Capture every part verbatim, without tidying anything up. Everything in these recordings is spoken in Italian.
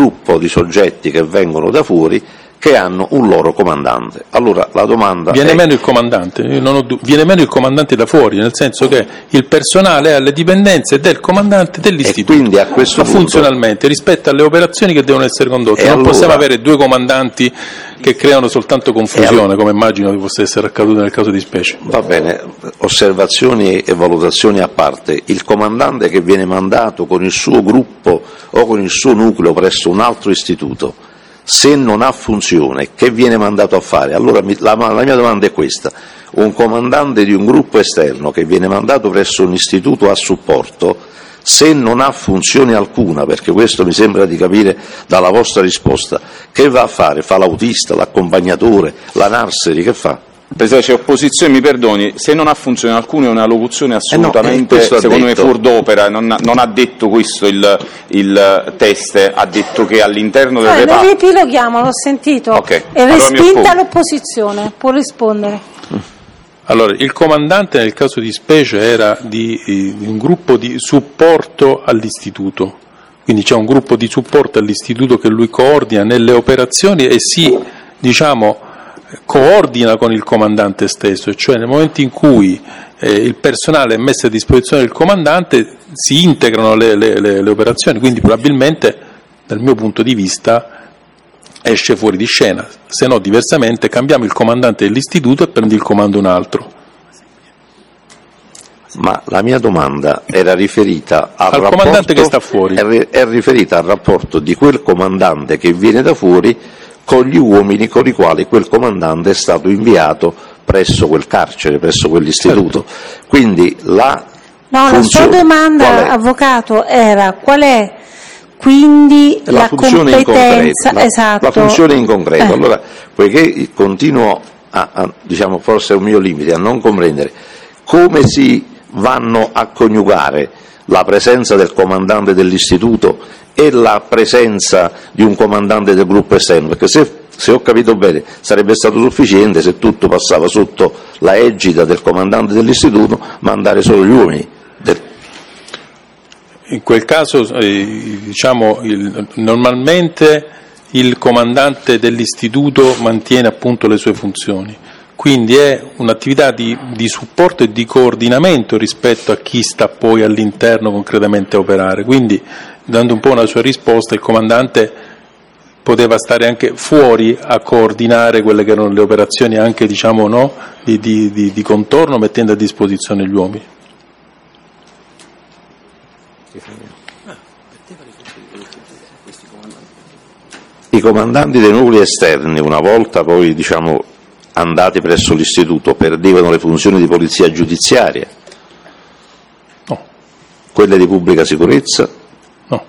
gruppo di soggetti che vengono da fuori, che hanno un loro comandante. Allora la domanda viene è... meno il comandante, io non ho du- viene meno il comandante da fuori, nel senso che il personale ha le dipendenze del comandante dell'istituto, e quindi a questo punto, funzionalmente, rispetto alle operazioni che devono essere condotte. Non allora... possiamo avere due comandanti che creano soltanto confusione, allora... come immagino che possa essere accaduto nel caso di specie. Va bene, osservazioni e valutazioni a parte. Il comandante che viene mandato con il suo gruppo o con il suo nucleo presso un altro istituto, se non ha funzione, che viene mandato a fare? Allora la, la mia domanda è questa: un comandante di un gruppo esterno che viene mandato presso un istituto a supporto, se non ha funzione alcuna, perché questo mi sembra di capire dalla vostra risposta, che va a fare? Fa l'autista, l'accompagnatore, la nursery, che fa? Presidente, c'è opposizione, mi perdoni, se non ha funzione alcuna è una locuzione assolutamente, eh no, secondo detto. me, fuor d'opera, non, non ha detto questo il, il test, ha detto che all'interno del eh, reparto... Lo ripiloghiamo, l'ho sentito, okay. È allora respinta l'opposizione, può rispondere. Allora, il comandante nel caso di specie era di, di un gruppo di supporto all'istituto, quindi c'è un gruppo di supporto all'istituto che lui coordina nelle operazioni e si, diciamo, coordina con il comandante stesso, cioè nel momento in cui eh, il personale è messo a disposizione del comandante si integrano le, le, le, le operazioni, quindi probabilmente dal mio punto di vista esce fuori di scena, se no diversamente cambiamo il comandante dell'istituto e prendi il comando un altro. Ma la mia domanda era riferita al, al rapporto, comandante che sta fuori, è, è riferita al rapporto di quel comandante che viene da fuori con gli uomini con i quali quel comandante è stato inviato presso quel carcere, presso quell'istituto. Certo. Quindi la No, la sua domanda, avvocato, era qual è quindi la, la funzione competenza, in concreto, la, esatto. la funzione in concreto. Eh. Allora, poiché continuo a, a, diciamo, forse è un mio limite, a non comprendere come si vanno a coniugare la presenza del comandante dell'istituto e la presenza di un comandante del gruppo esterno, perché se, se ho capito bene sarebbe stato sufficiente se tutto passava sotto la egida del comandante dell'istituto, mandare solo gli uomini. Del... In quel caso, eh, diciamo, il, normalmente il comandante dell'istituto mantiene appunto le sue funzioni, quindi è un'attività di, di supporto e di coordinamento rispetto a chi sta poi all'interno concretamente a operare. Quindi, dando un po' una sua risposta, il comandante poteva stare anche fuori a coordinare quelle che erano le operazioni anche, diciamo, no, di, di, di, di contorno, mettendo a disposizione gli uomini. I comandanti dei nuclei esterni, una volta poi, diciamo, andati presso l'istituto, perdevano le funzioni di polizia giudiziaria? No. Quelle di pubblica sicurezza? No.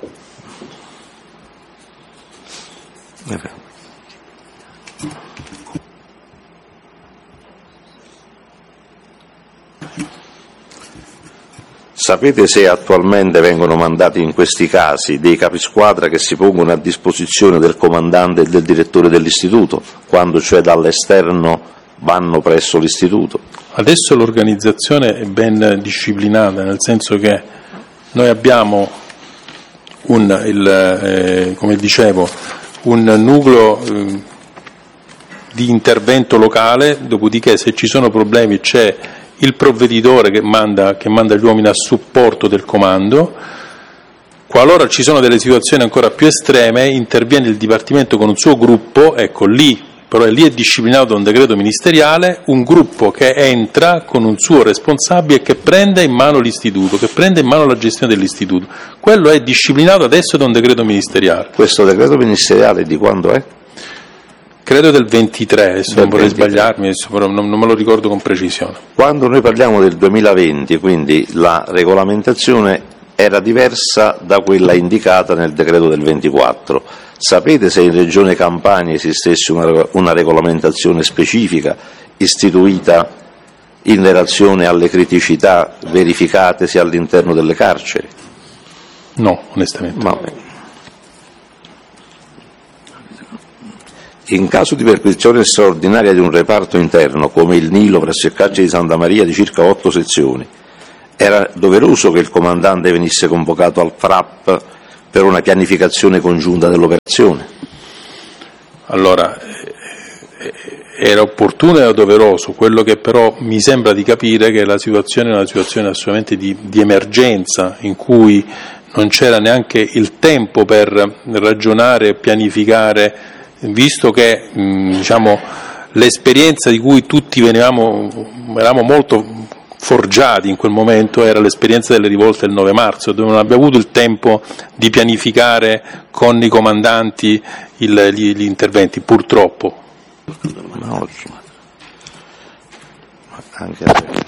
Sapete se attualmente vengono mandati in questi casi dei capisquadra che si pongono a disposizione del comandante e del direttore dell'istituto, quando cioè dall'esterno vanno presso l'istituto? Adesso l'organizzazione è ben disciplinata, nel senso che noi abbiamo un, il, eh, come dicevo, un nucleo eh, di intervento locale, dopodiché se ci sono problemi c'è il provveditore che manda, che manda gli uomini a supporto del comando. Qualora ci sono delle situazioni ancora più estreme, interviene il Dipartimento con un suo gruppo, ecco lì, però lì è disciplinato da un decreto ministeriale, un gruppo che entra con un suo responsabile e che prende in mano l'istituto, che prende in mano la gestione dell'istituto. Quello è disciplinato adesso da un decreto ministeriale. Questo decreto ministeriale di quando è? Credo del ventitré, adesso non vorrei ventitré. sbagliarmi, adesso però non, non me lo ricordo con precisione. Quando noi parliamo del duemilaventi, quindi la regolamentazione era diversa da quella indicata nel decreto del ventiquattro. Sapete se in Regione Campania esistesse una, una regolamentazione specifica istituita in relazione alle criticità verificatesi all'interno delle carceri? No, onestamente. Ma, in caso di perquisizione straordinaria di un reparto interno, come il Nilo presso il carcere di Santa Maria di circa otto sezioni, era doveroso che il comandante venisse convocato al F R A P per una pianificazione congiunta dell'operazione? Allora, era opportuno e doveroso, quello che però mi sembra di capire è che la situazione è una situazione assolutamente di, di emergenza, in cui non c'era neanche il tempo per ragionare e pianificare, visto che mh, diciamo, l'esperienza di cui tutti venivamo, eravamo molto forgiati in quel momento era l'esperienza delle rivolte del nove marzo, dove non abbiamo avuto il tempo di pianificare con i comandanti il, gli, gli interventi, purtroppo. Ma oggi, ma anche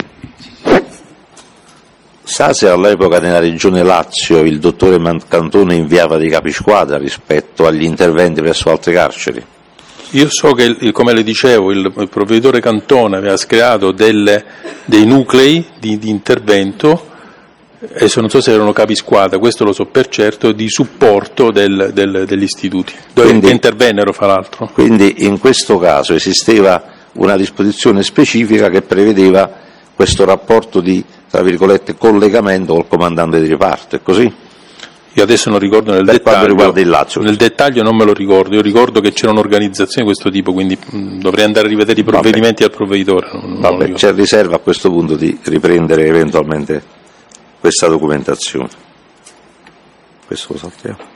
sa se all'epoca nella regione Lazio il dottore Cantone inviava dei capisquadra rispetto agli interventi presso altre carceri? Io so che, il, come le dicevo, il, il provveditore Cantone aveva creato delle, dei nuclei di, di intervento, e se non so se erano capisquadra, questo lo so per certo, di supporto del, del, degli istituti, dove quindi, intervennero fra l'altro. Quindi in questo caso esisteva una disposizione specifica che prevedeva questo rapporto di, tra virgolette, collegamento col comandante di reparto, è così? Io adesso non ricordo nel per dettaglio, riguarda il Lazio. Nel dettaglio non me lo ricordo, io ricordo che c'era un'organizzazione di questo tipo, quindi mh, dovrei andare a rivedere i provvedimenti Vabbè. al provveditore. Non, Vabbè, non c'è riserva a questo punto di riprendere eventualmente questa documentazione. Questo lo saltiamo.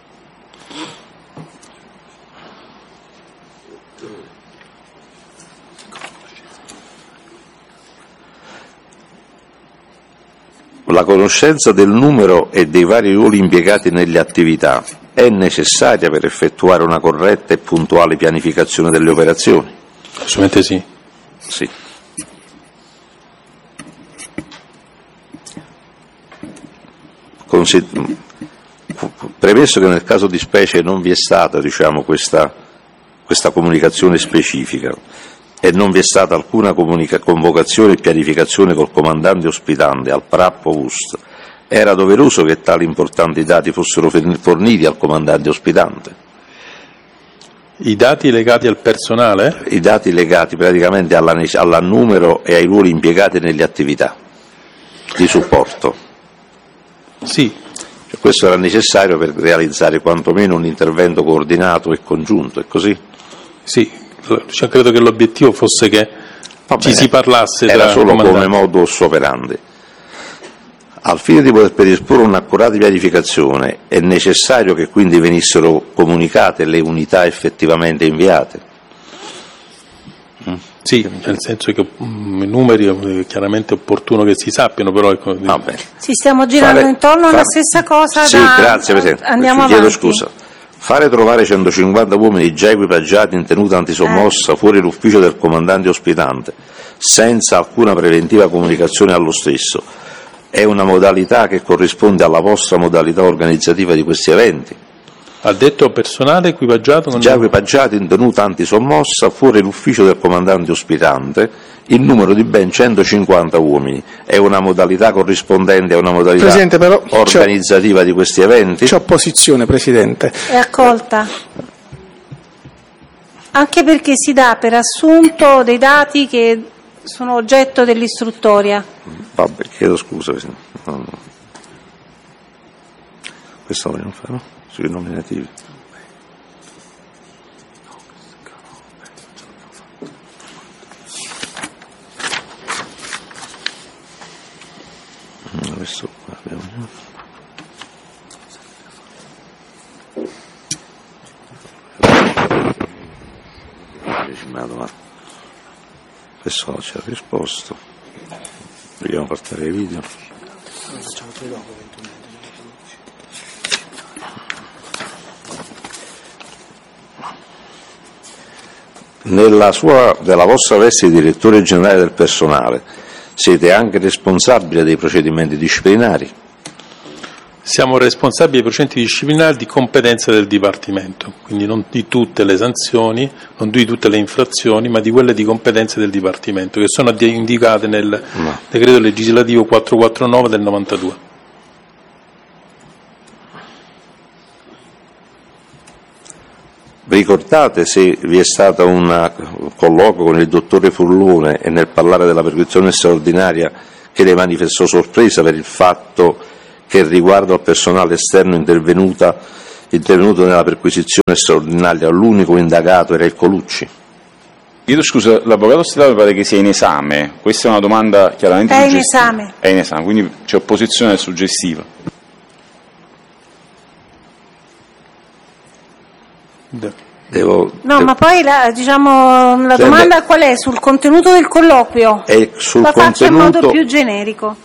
La conoscenza del numero e dei vari ruoli impiegati nelle attività è necessaria per effettuare una corretta e puntuale pianificazione delle operazioni? Assolutamente sì. Sì. Consid- premesso che nel caso di specie non vi è stata, diciamo, questa, questa comunicazione specifica e non vi è stata alcuna comunica- convocazione e pianificazione col comandante ospitante al Prappo U S T, era doveroso che tali importanti dati fossero forniti al comandante ospitante? I dati legati al personale? I dati legati praticamente alla, al numero e ai ruoli impiegati nelle attività di supporto. Sì. Cioè, questo era necessario per realizzare quantomeno un intervento coordinato e congiunto, è così? Sì, cioè, credo che l'obiettivo fosse che Va ci bene. si parlasse era tra solo comandanti. Come modus operandi. Al fine di poter predisporre un'accurata pianificazione è necessario che quindi venissero comunicate le unità effettivamente inviate? Sì, nel senso che um, i numeri è chiaramente opportuno che si sappiano, però ecco, Va bene. Ci stiamo girando Fare, intorno fare, alla stessa cosa. Sì, da, grazie Presidente. Andiamo Chiedo avanti. scusa. Fare trovare centocinquanta uomini già equipaggiati in tenuta antisommossa eh. fuori l'ufficio del comandante ospitante, senza alcuna preventiva comunicazione allo stesso, è una modalità che corrisponde alla vostra modalità organizzativa di questi eventi? Ha detto personale equipaggiato con... Già equipaggiati in tenuta antisommossa fuori l'ufficio del comandante ospitante, il numero di ben centocinquanta uomini. È una modalità corrispondente a una modalità Presidente, però, organizzativa di questi eventi? C'è opposizione, Presidente. È accolta. Anche perché si dà per assunto dei dati che sono oggetto dell'istruttoria. Vabbè, chiedo scusa. No, no. Questo lo vogliamo fare, no? Sui nominativi. Questo qua abbiamo. Questo non c'è risposto. Vogliamo portare i video? Facciamo poi dopo. Nella, sua, nella vostra veste di direttore generale del personale siete anche responsabile dei procedimenti disciplinari? Siamo responsabili dei procedimenti disciplinari di competenza del Dipartimento, quindi non di tutte le sanzioni, non di tutte le infrazioni, ma di quelle di competenza del Dipartimento, che sono indicate nel no. decreto legislativo quattrocentoquarantanove del novantadue. Ricordate se vi è stato un colloquio con il dottore Fullone e nel parlare della perquisizione straordinaria che le manifestò sorpresa per il fatto che riguardo al personale esterno intervenuta, intervenuto nella perquisizione straordinaria, l'unico indagato era il Colucci? Chiedo scusa, l'avvocato Stellato mi pare che sia in esame, questa è una domanda chiaramente è in suggestiva. esame. È in esame, quindi c'è opposizione suggestiva. Devo, No, devo, ma poi la, diciamo, la Cioè, domanda beh, qual è? Sul contenuto del colloquio? è sul la faccio in contenuto, modo più generico.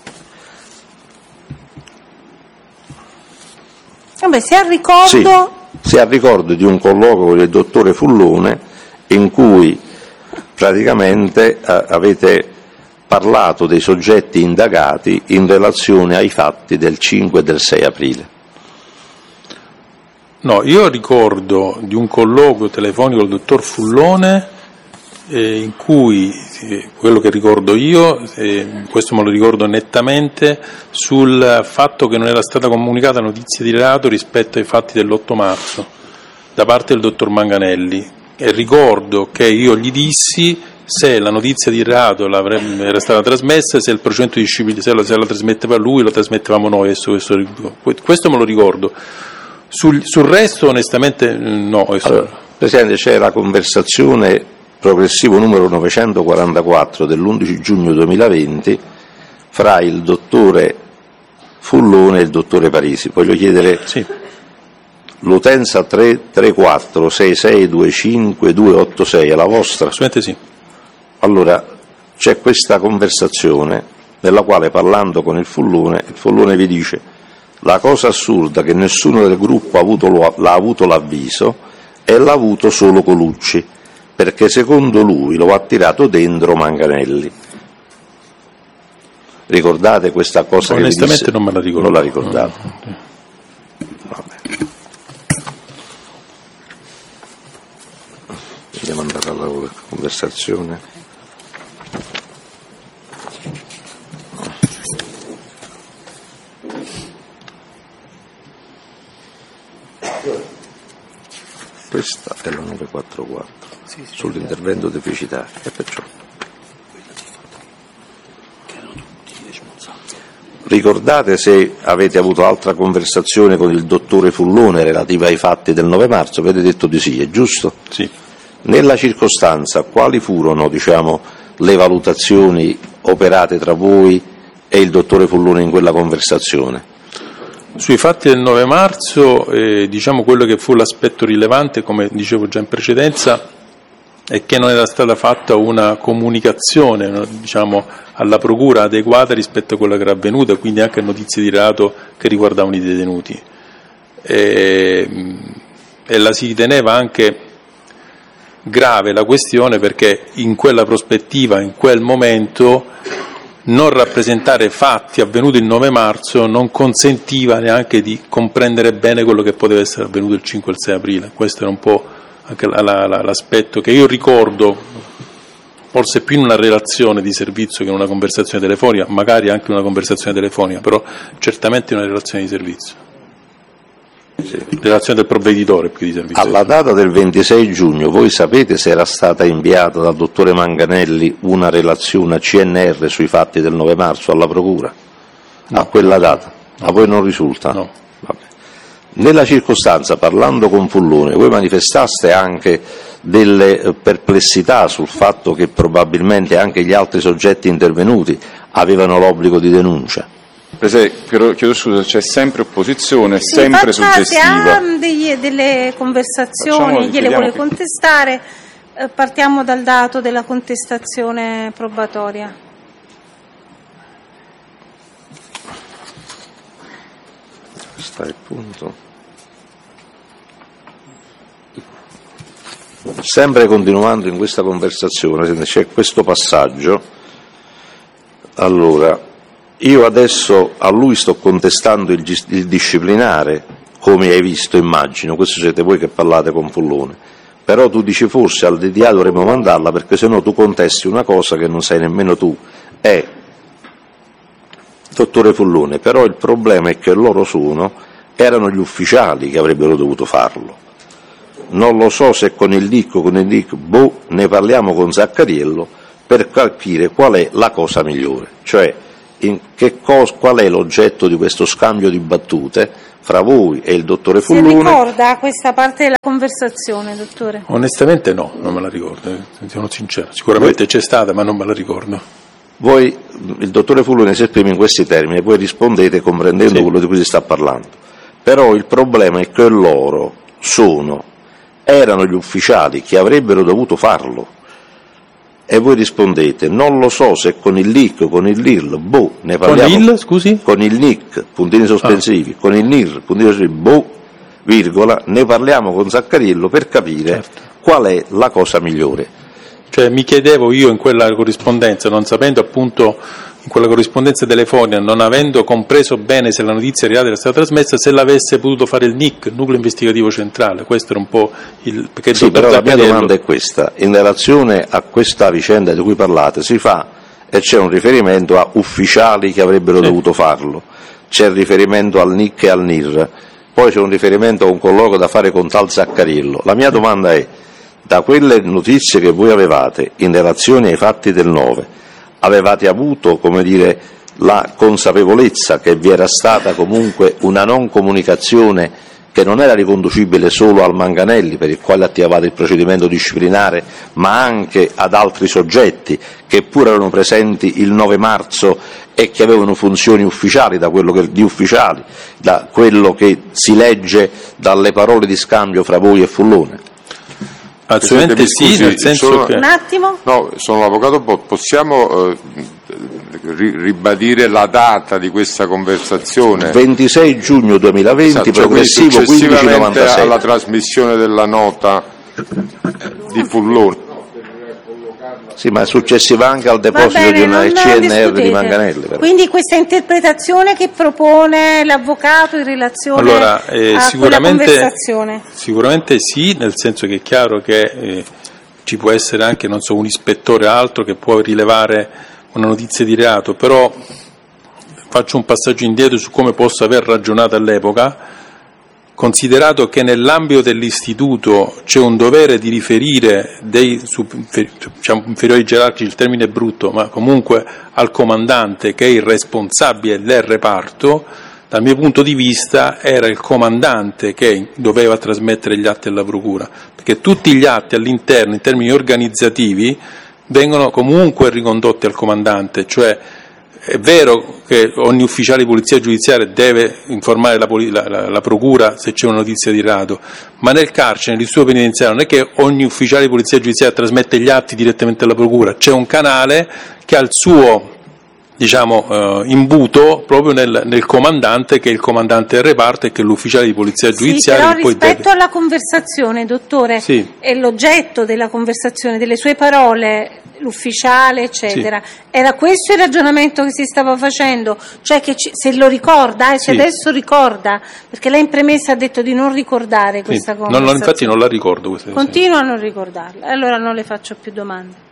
Vabbè, se a ricordo... Sì, si ha ricordo di un colloquio con il dottore Fullone in cui praticamente eh, avete parlato dei soggetti indagati in relazione ai fatti del cinque e del sei aprile. No, io ricordo di un colloquio telefonico col dottor Fullone eh, in cui, eh, quello che ricordo io, eh, questo me lo ricordo nettamente, sul fatto che non era stata comunicata notizia di reato rispetto ai fatti dell'otto marzo da parte del dottor Manganelli, e ricordo che io gli dissi se la notizia di reato era stata trasmessa, se il procedimento di disciplina, se la, se la trasmetteva lui, lo trasmettevamo noi, questo, questo, questo me lo ricordo. Sul, sul resto onestamente no. Allora, Presidente, c'è la conversazione progressivo numero novecentoquarantaquattro dell'undici giugno duemilaventi fra il dottore Fullone e il dottore Parisi. Voglio chiedere sì. L'utenza tre tre quattro sei sei due cinque due otto sei è la vostra? Assolutamente sì. Allora, c'è questa conversazione nella quale, parlando con il Fullone, il Fullone vi dice: la cosa assurda è che nessuno del gruppo ha avuto, l'ha avuto l'avviso e l'ha avuto solo Colucci, perché secondo lui lo ha tirato dentro Manganelli. Ricordate questa cosa? Onestamente che vi disse? Non me la ricordo. Non la ricordate? No, no. Vabbè. Andiamo ad andare alla conversazione. Questa è la novecentoquarantaquattro sì, sì, sull'intervento deficitario e perciò ricordate se avete avuto altra conversazione con il dottore Fullone relativa ai fatti del nove marzo? Avete detto di sì, è giusto? Sì. Nella circostanza quali furono, diciamo, le valutazioni operate tra voi e il dottore Fullone in quella conversazione? Sui fatti del nove marzo, eh, diciamo quello che fu l'aspetto rilevante, come dicevo già in precedenza, è che non era stata fatta una comunicazione, diciamo, alla procura adeguata rispetto a quella che era avvenuta, quindi anche notizie di reato che riguardavano i detenuti. E, e la si riteneva anche grave la questione perché in quella prospettiva, in quel momento, non rappresentare fatti avvenuti il nove marzo non consentiva neanche di comprendere bene quello che poteva essere avvenuto il cinque e il sei aprile. Questo era un po' anche la, la, la, l'aspetto che io ricordo, forse più in una relazione di servizio che in una conversazione telefonica, magari anche una conversazione telefonica, però certamente in una relazione di servizio. Sì. Relazione del provveditore più di servizio. Alla data del ventisei giugno voi sapete se era stata inviata dal dottore Manganelli una relazione a C N R sui fatti del nove marzo alla procura? No. A quella data? No. A voi non risulta? No. Vabbè. Nella circostanza, parlando con Fullone, voi manifestaste anche delle perplessità sul fatto che probabilmente anche gli altri soggetti intervenuti avevano l'obbligo di denuncia? Chiedo, chiedo scusa, c'è sempre opposizione, sì, sempre suggestiva. Ha degli, delle conversazioni, gliele vuole che... contestare, eh, partiamo dal dato della contestazione probatoria. Questo è il punto. Sempre continuando in questa conversazione, c'è questo passaggio. Allora, io adesso a lui sto contestando il, il disciplinare, come hai visto, immagino, questo siete voi che parlate con Fullone, però tu dici forse al D D A dovremmo mandarla perché sennò tu contesti una cosa che non sai nemmeno tu. Eh, dottore Fullone, però il problema è che loro sono, erano gli ufficiali che avrebbero dovuto farlo. Non lo so se con il D I C o con il D I C, boh, ne parliamo con Zaccariello per capire qual è la cosa migliore, cioè in che cos, qual è l'oggetto di questo scambio di battute fra voi e il dottore Fullone. Si ricorda questa parte della conversazione, dottore? Onestamente no, non me la ricordo, sono sincero. Sicuramente voi, c'è stata, ma non me la ricordo. Voi, il dottore Fullone si esprime in questi termini, voi rispondete comprendendo sì. quello di cui si sta parlando. Però il problema è che loro sono, erano gli ufficiali che avrebbero dovuto farlo. E voi rispondete, non lo so se con il N I C o con il N I R, boh, ne parliamo. Con il, scusi? Con il N I C, puntini sospensivi, ah. con il N I R, puntini sospensivi, boh, virgola, ne parliamo con Zaccarillo per capire certo. qual è la cosa migliore. Cioè mi chiedevo io in quella corrispondenza, non sapendo appunto in quella corrispondenza telefonica, non avendo compreso bene se la notizia reale era stata trasmessa, se l'avesse potuto fare il N I C, Nucleo Investigativo Centrale. Questo era un po' il... Perché sì, però la mia domanda è questa. In relazione a questa vicenda di cui parlate si fa e c'è un riferimento a ufficiali che avrebbero sì. dovuto farlo, c'è il riferimento al N I C e al N I R, poi c'è un riferimento a un colloquio da fare con tal Zaccarillo. La mia domanda è, da quelle notizie che voi avevate in relazione ai fatti del nove, avevate avuto, come dire, la consapevolezza che vi era stata comunque una non comunicazione che non era riconducibile solo al Manganelli, per il quale attivavate il procedimento disciplinare, ma anche ad altri soggetti che pure erano presenti il nove marzo e che avevano funzioni ufficiali, da quello che, di ufficiali, da quello che si legge dalle parole di scambio fra voi e Fullone? Assolutamente sì, nel senso sono, che... Un attimo. No, sono l'avvocato, possiamo eh, ribadire la data di questa conversazione? ventisei giugno duemilaventi, esatto, progressivo cioè quindici novantasei. Alla trasmissione della nota di Fullone. Sì, ma è successiva anche al deposito bene, di una C N R di Manganelli. Però. Quindi questa interpretazione che propone l'avvocato in relazione allora, eh, a sicuramente, quella conversazione? Sicuramente sì, nel senso che è chiaro che eh, ci può essere anche, non so, un ispettore o altro che può rilevare una notizia di reato, però faccio un passaggio indietro su come posso aver ragionato all'epoca. Considerato che nell'ambito dell'istituto c'è un dovere di riferire dei diciamo, inferiori gerarchici, il termine è brutto, ma comunque al comandante che è il responsabile del reparto, dal mio punto di vista era il comandante che doveva trasmettere gli atti alla procura, perché tutti gli atti all'interno, in termini organizzativi, vengono comunque ricondotti al comandante, cioè è vero che ogni ufficiale di polizia giudiziaria deve informare la, la, la, la procura se c'è una notizia di reato, ma nel carcere, nell'istituto penitenziario, non è che ogni ufficiale di polizia giudiziaria trasmette gli atti direttamente alla procura, c'è un canale che ha il suo diciamo, eh, imbuto proprio nel, nel comandante, che è il comandante del reparto e che è l'ufficiale di polizia giudiziaria. Sì, però poi rispetto deve... alla conversazione, dottore, sì. è l'oggetto della conversazione, delle sue parole, l'ufficiale, eccetera. Sì. Era questo il ragionamento che si stava facendo? Cioè che ci, se lo ricorda, e eh, se sì. adesso ricorda, perché lei in premessa ha detto di non ricordare questa sì. conversazione. No, no, infatti non la ricordo questa. Continua a non ricordarla, allora non le faccio più domande.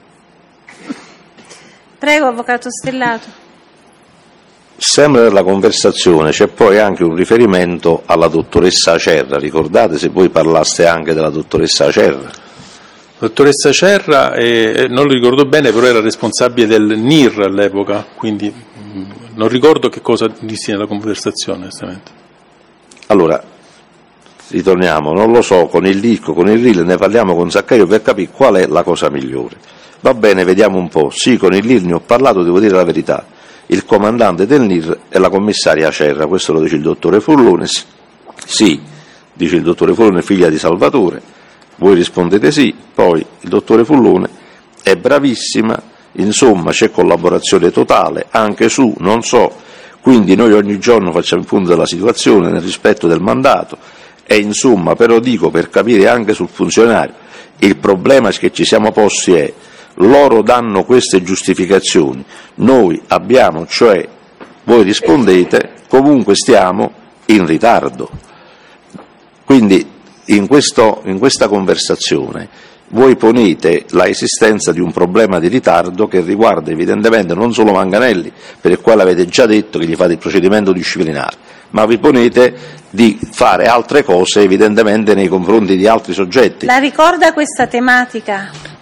Prego, avvocato Stellato. Sempre nella conversazione c'è poi anche un riferimento alla dottoressa Acerra, ricordate se voi parlaste anche della dottoressa Acerra? La dottoressa Acerra, eh, non lo ricordo bene, però era responsabile del N I R all'epoca, quindi mh, non ricordo che cosa dissi nella conversazione, onestamente. Allora, ritorniamo, non lo so, con il disco, con il reel, ne parliamo con Zaccario per capire qual è la cosa migliore. Va bene, vediamo un po'. Sì, con il reel ne ho parlato, devo dire la verità. Il comandante del N I R è la commissaria Acerra, questo lo dice il dottore Fullone. Sì, dice il dottore Fullone, figlia di Salvatore. Voi rispondete sì, poi il dottore Fullone è bravissima, insomma c'è collaborazione totale, anche su, non so, quindi noi ogni giorno facciamo il punto della situazione nel rispetto del mandato e insomma, però dico per capire anche sul funzionario, il problema che ci siamo posti è loro danno queste giustificazioni, noi abbiamo, cioè voi rispondete, comunque stiamo in ritardo. Quindi in, questo, in questa conversazione voi ponete la esistenza di un problema di ritardo che riguarda evidentemente non solo Manganelli, per il quale avete già detto che gli fate il procedimento disciplinare, ma vi ponete di fare altre cose evidentemente nei confronti di altri soggetti. La ricorda questa tematica?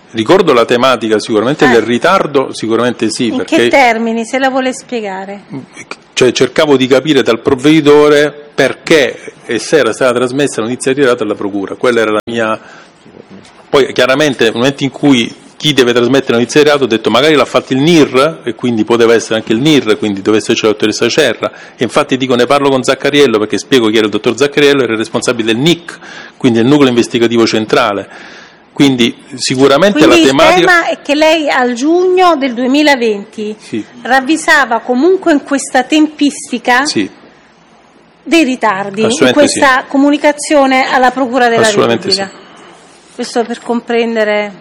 Ricordo la tematica sicuramente eh. del ritardo, sicuramente sì. In perché, che termini, se la vuole spiegare? Cioè cercavo di capire dal provveditore perché e se era stata trasmessa la notizia di reato alla procura, quella era la mia. Poi chiaramente nel momento in cui chi deve trasmettere la notizia di reato ho detto magari l'ha fatto il N I R e quindi poteva essere anche il N I R, quindi doveva esserci la dottoressa Cerra, e infatti dico ne parlo con Zaccariello perché spiego chi era il dottor Zaccariello, era il responsabile del N I C, quindi del nucleo investigativo centrale. Quindi sicuramente Quindi la tematica. Il tema è che lei al giugno del duemilaventi sì. ravvisava comunque in questa tempistica sì. dei ritardi, in questa sì. comunicazione alla Procura della Assolutamente Repubblica. Sì. Questo per comprendere.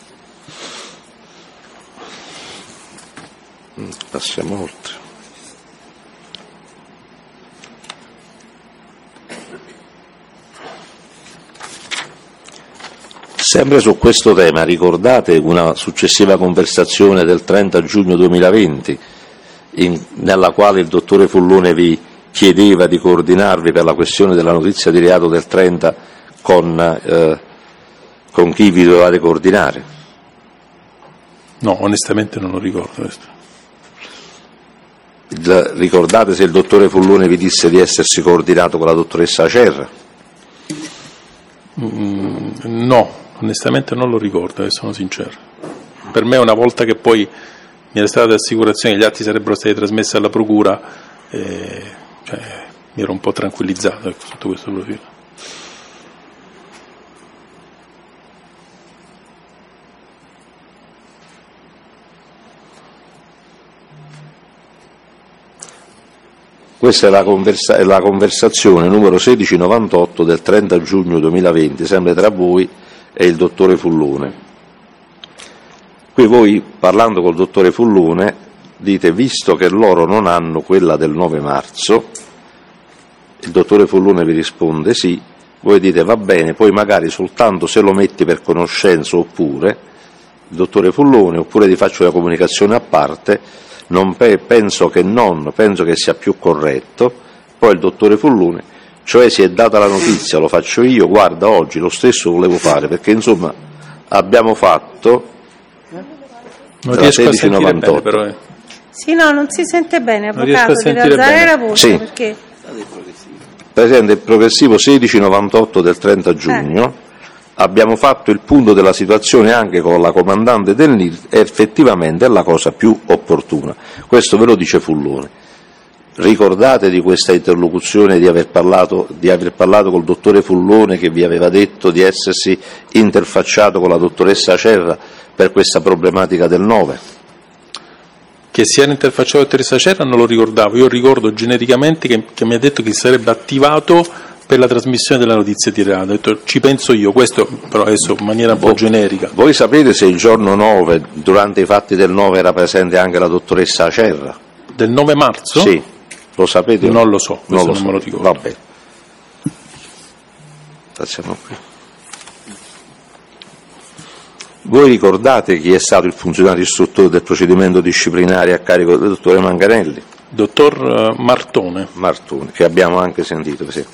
Passiamo oltre. Sempre su questo tema, ricordate una successiva conversazione del trenta giugno duemilaventi, in, nella quale il dottore Fullone vi chiedeva di coordinarvi per la questione della notizia di reato del trenta con, eh, con chi vi dovevate coordinare? No, onestamente non lo ricordo questo. Il, ricordate se il dottore Fullone vi disse di essersi coordinato con la dottoressa Cerra? Mm, no. Onestamente non lo ricordo, eh, sono sincero. Per me una volta che poi mi era stata l'assicurazione che gli atti sarebbero stati trasmessi alla procura, eh, cioè, mi ero un po' tranquillizzato, ecco, sotto questo profilo. Questa è la, conversa- è la conversazione numero sedici novantotto del trenta giugno duemilaventi, sempre tra voi e il dottore Fullone. Qui voi, parlando col dottore Fullone, dite, visto che loro non hanno quella del nove marzo, il dottore Fullone vi risponde sì, voi dite va bene, poi magari soltanto se lo metti per conoscenza oppure, il dottore Fullone, oppure ti faccio la comunicazione a parte, non pe- penso che non, penso che sia più corretto, poi il dottore Fullone, cioè si è data la notizia, lo faccio io, guarda oggi lo stesso volevo fare, perché insomma abbiamo fatto non riesco a sentire bene però eh. Sì, no, non si sente bene, non riesco a avvocato, deve sentire alzare bene. la voce Sì. perché Presente il progressivo sedici novantotto del trenta giugno, eh. abbiamo fatto il punto della situazione anche con la comandante del N I R e effettivamente è la cosa più opportuna, questo ve lo dice Fullone. Ricordate di questa interlocuzione, di aver parlato, di aver parlato col dottore Fullone che vi aveva detto di essersi interfacciato con la dottoressa Cerra per questa problematica del nove? Che si era interfacciato con la dottoressa Cerra non lo ricordavo, io ricordo genericamente che, che mi ha detto che si sarebbe attivato per la trasmissione della notizia di reato, ho detto ci penso io, questo però adesso in maniera un po' generica. Voi sapete se il giorno nove, durante i fatti del nove, era presente anche la dottoressa Cerra? Del nove marzo? Sì. Lo sapete? Non lo so, questo non, lo non so. me lo ricordo. Va bene. Passiamo qui. Voi ricordate chi è stato il funzionario istruttore del procedimento disciplinare a carico del dottore Manganelli? Dottor Martone. Martone, che abbiamo anche sentito. Sì.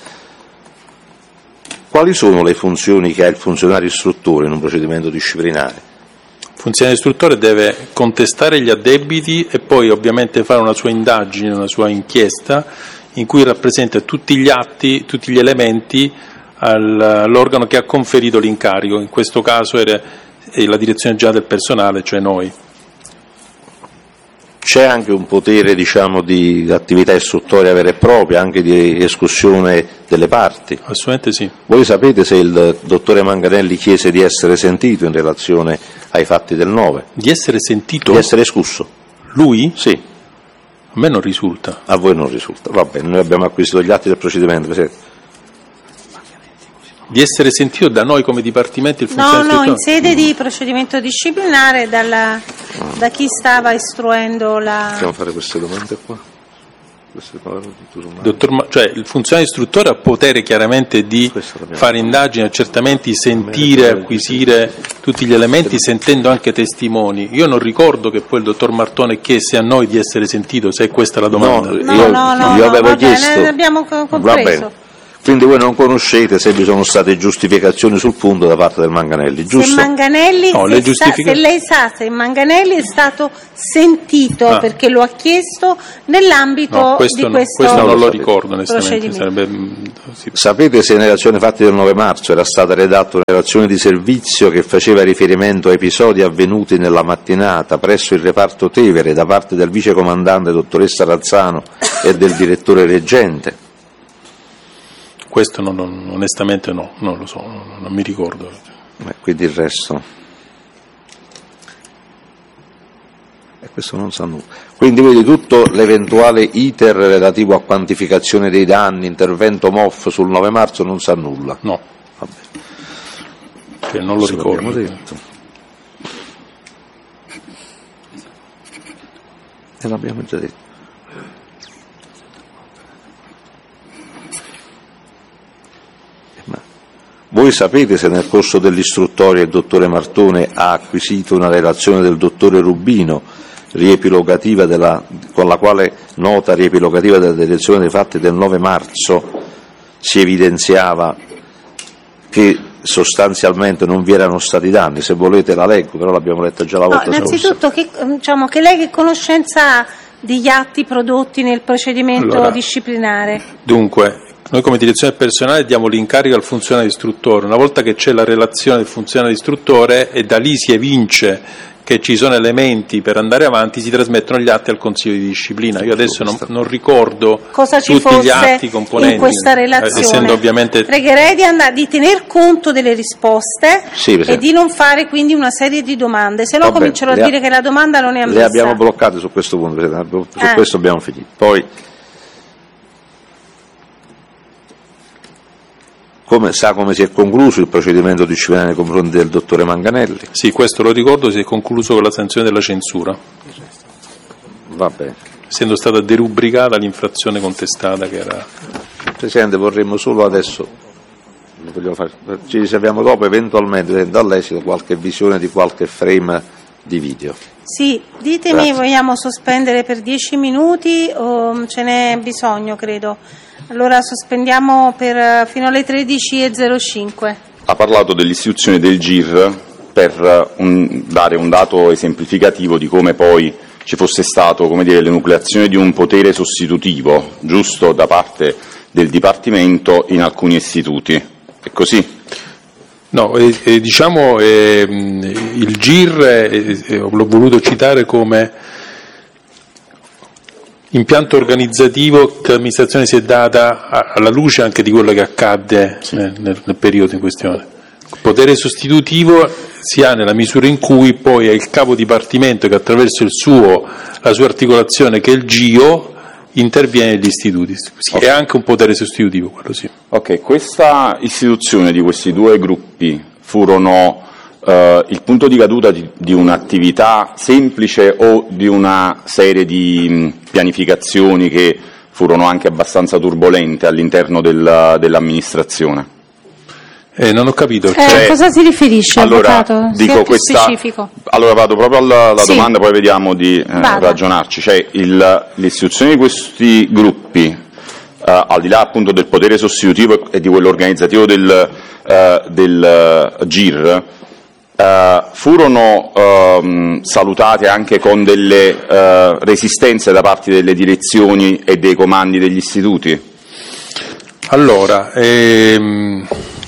Quali sono le funzioni che ha il funzionario istruttore in un procedimento disciplinare? Il funzionario istruttore deve contestare gli addebiti e poi ovviamente fare una sua indagine, una sua inchiesta in cui rappresenta tutti gli atti, tutti gli elementi all'organo che ha conferito l'incarico, in questo caso era la direzione generale del personale, cioè noi. C'è anche un potere, diciamo, di attività istruttoria vera e propria, anche di escussione delle parti? Assolutamente sì. Voi sapete se il dottore Manganelli chiese di essere sentito in relazione ai fatti del nove? Di essere sentito? Di essere escusso. Lui? Sì. A me non risulta. A voi non risulta. Va bene, noi abbiamo acquisito gli atti del procedimento. Presente. Di essere sentito da noi come dipartimento il funzionario No, no, in istruttore? sede di procedimento disciplinare dalla, da chi stava istruendo la... Possiamo fare queste domande qua? Queste Dottor Ma- cioè il funzionario istruttore ha potere chiaramente di fare indagini, accertamenti, sentire, acquisire tutti gli elementi, sentendo anche testimoni. Io non ricordo che poi il dottor Martone chiese a noi di essere sentito, se è questa la domanda. No, No, io, no, no, io no, avevo va chiesto. bene, abbiamo compreso. Va bene. Quindi voi non conoscete se vi sono state giustificazioni sul punto da parte del Manganelli, giusto? Se Manganelli, no, se, giustifica... sa, se lei sa se Manganelli è stato sentito ah. perché lo ha chiesto nell'ambito no, questo di no, questo questo non lo ricordo onestamente. Sarebbe... sì. Sapete se nelle azioni fatte del nove marzo era stata redatta una relazione di servizio che faceva riferimento a episodi avvenuti nella mattinata presso il reparto Tevere da parte del vicecomandante dottoressa Razzano e del direttore reggente? Questo non, non, onestamente no, non lo so, non, non mi ricordo. Beh, quindi il resto. E questo non sa nulla. Quindi vedi tutto l'eventuale iter relativo a quantificazione dei danni, intervento M O F sul nove marzo non sa nulla. No. Vabbè. Che non lo sì, ricordo. L'abbiamo detto. E l'abbiamo già detto. Voi sapete se nel corso dell'istruttoria il dottore Martone ha acquisito una relazione del dottore Rubino riepilogativa della, con la quale nota riepilogativa della direzione dei fatti del nove marzo si evidenziava che sostanzialmente non vi erano stati danni? Se volete la leggo, però l'abbiamo letta già la volta no, innanzitutto che, diciamo, che lei che conoscenza ha degli atti prodotti nel procedimento allora, disciplinare? Dunque, noi come direzione personale diamo l'incarico al funzionario istruttore, una volta che c'è la relazione del funzionario istruttore e da lì si evince che ci sono elementi per andare avanti, si trasmettono gli atti al Consiglio di disciplina. Io adesso non, non ricordo cosa ci tutti fosse gli atti componenti, in questa relazione. Essendo ovviamente... Pregherei di, andare, di tener conto delle risposte sì, e di non fare quindi una serie di domande, se no Vabbè, comincerò a dire ha... che la domanda non è ammessa. Le abbiamo bloccate su questo punto, su eh. questo abbiamo finito. Poi, come sa come si è concluso il procedimento disciplinare nei confronti del dottore Manganelli? Sì, questo lo ricordo, si è concluso con la sanzione della censura. Va bene. Essendo stata derubricata l'infrazione contestata che era... Presidente, vorremmo solo adesso, fare, ci riserviamo dopo eventualmente dall'esito qualche visione di qualche frame di video. Sì, ditemi, Grazie. Vogliamo sospendere per dieci minuti o ce n'è bisogno, credo? Allora sospendiamo per, fino alle tredici e zero cinque. Ha parlato dell'istituzione del G I R per un, dare un dato esemplificativo di come poi ci fosse stato, come dire, l'enucleazione di un potere sostitutivo, giusto, da parte del Dipartimento in alcuni istituti. È così? No, eh, eh, diciamo eh, il G I R eh, eh, l'ho voluto citare come impianto organizzativo che l'amministrazione si è data alla luce anche di quello che accadde sì. nel, nel, nel periodo in questione. Il potere sostitutivo si ha nella misura in cui poi è il capo dipartimento che attraverso il suo, la sua articolazione, che è il G I O, interviene negli istituti. Sì, okay. È anche un potere sostitutivo, quello sì. Ok, questa istituzione di questi due gruppi furono Uh, il punto di caduta di, di un'attività semplice o di una serie di mh, pianificazioni che furono anche abbastanza turbolente all'interno del, dell'amministrazione? Eh, non ho capito. Eh, cioè... Cosa si riferisce, allora, avvocato? Dico Sia questa... specifico. Allora vado proprio alla, alla sì. domanda, poi vediamo di eh, ragionarci. Cioè, il, l'istituzione di questi gruppi, uh, al di là appunto del potere sostitutivo e di quello organizzativo del, uh, del uh, G I R, Uh, furono uh, salutate anche con delle uh, resistenze da parte delle direzioni e dei comandi degli istituti? Allora, ehm,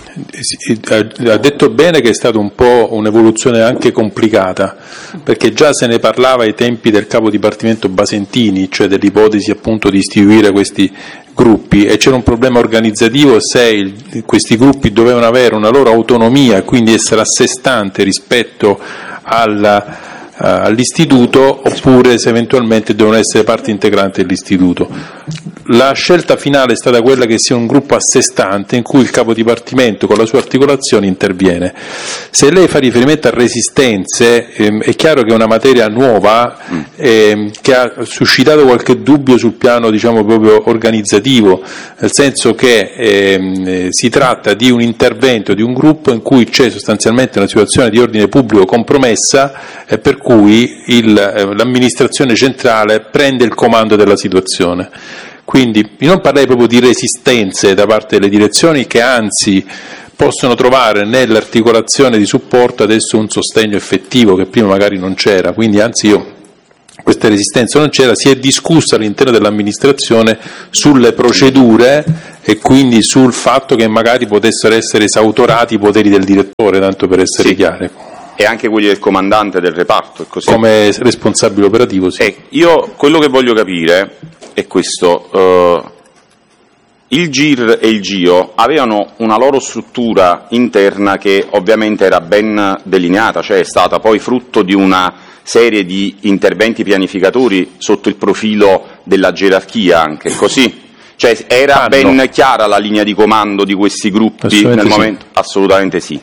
ha detto bene che è stata un po' un'evoluzione anche complicata, perché già se ne parlava ai tempi del capo dipartimento Basentini, cioè dell'ipotesi appunto di istituire questi gruppi, e c'era un problema organizzativo se il, questi gruppi dovevano avere una loro autonomia e quindi essere a sé stante rispetto alla, uh, all'istituto, oppure se eventualmente devono essere parte integrante dell'istituto. La scelta finale è stata quella che sia un gruppo a sé stante in cui il capo dipartimento con la sua articolazione interviene. Se lei fa riferimento a resistenze, ehm, è chiaro che è una materia nuova ehm, che ha suscitato qualche dubbio sul piano, diciamo, proprio organizzativo, nel senso che ehm, si tratta di un intervento di un gruppo in cui c'è sostanzialmente una situazione di ordine pubblico compromessa e per cui il, eh, l'amministrazione centrale prende il comando della situazione. Quindi io non parlerei proprio di resistenze da parte delle direzioni, che anzi possono trovare nell'articolazione di supporto adesso un sostegno effettivo che prima magari non c'era, quindi anzi io questa resistenza non c'era, si è discusso all'interno dell'amministrazione sulle procedure e quindi sul fatto che magari potessero essere esautorati i poteri del direttore, tanto per essere sì. chiari. E anche quelli del comandante del reparto. È così. Come responsabile operativo, sì. Eh, io quello che voglio capire è questo. Uh, il G I R e il G I O avevano una loro struttura interna che ovviamente era ben delineata, cioè è stata poi frutto di una serie di interventi pianificatori sotto il profilo della gerarchia anche, così? Cioè era ah, ben no. chiara la linea di comando di questi gruppi nel momento? Sì. Assolutamente sì.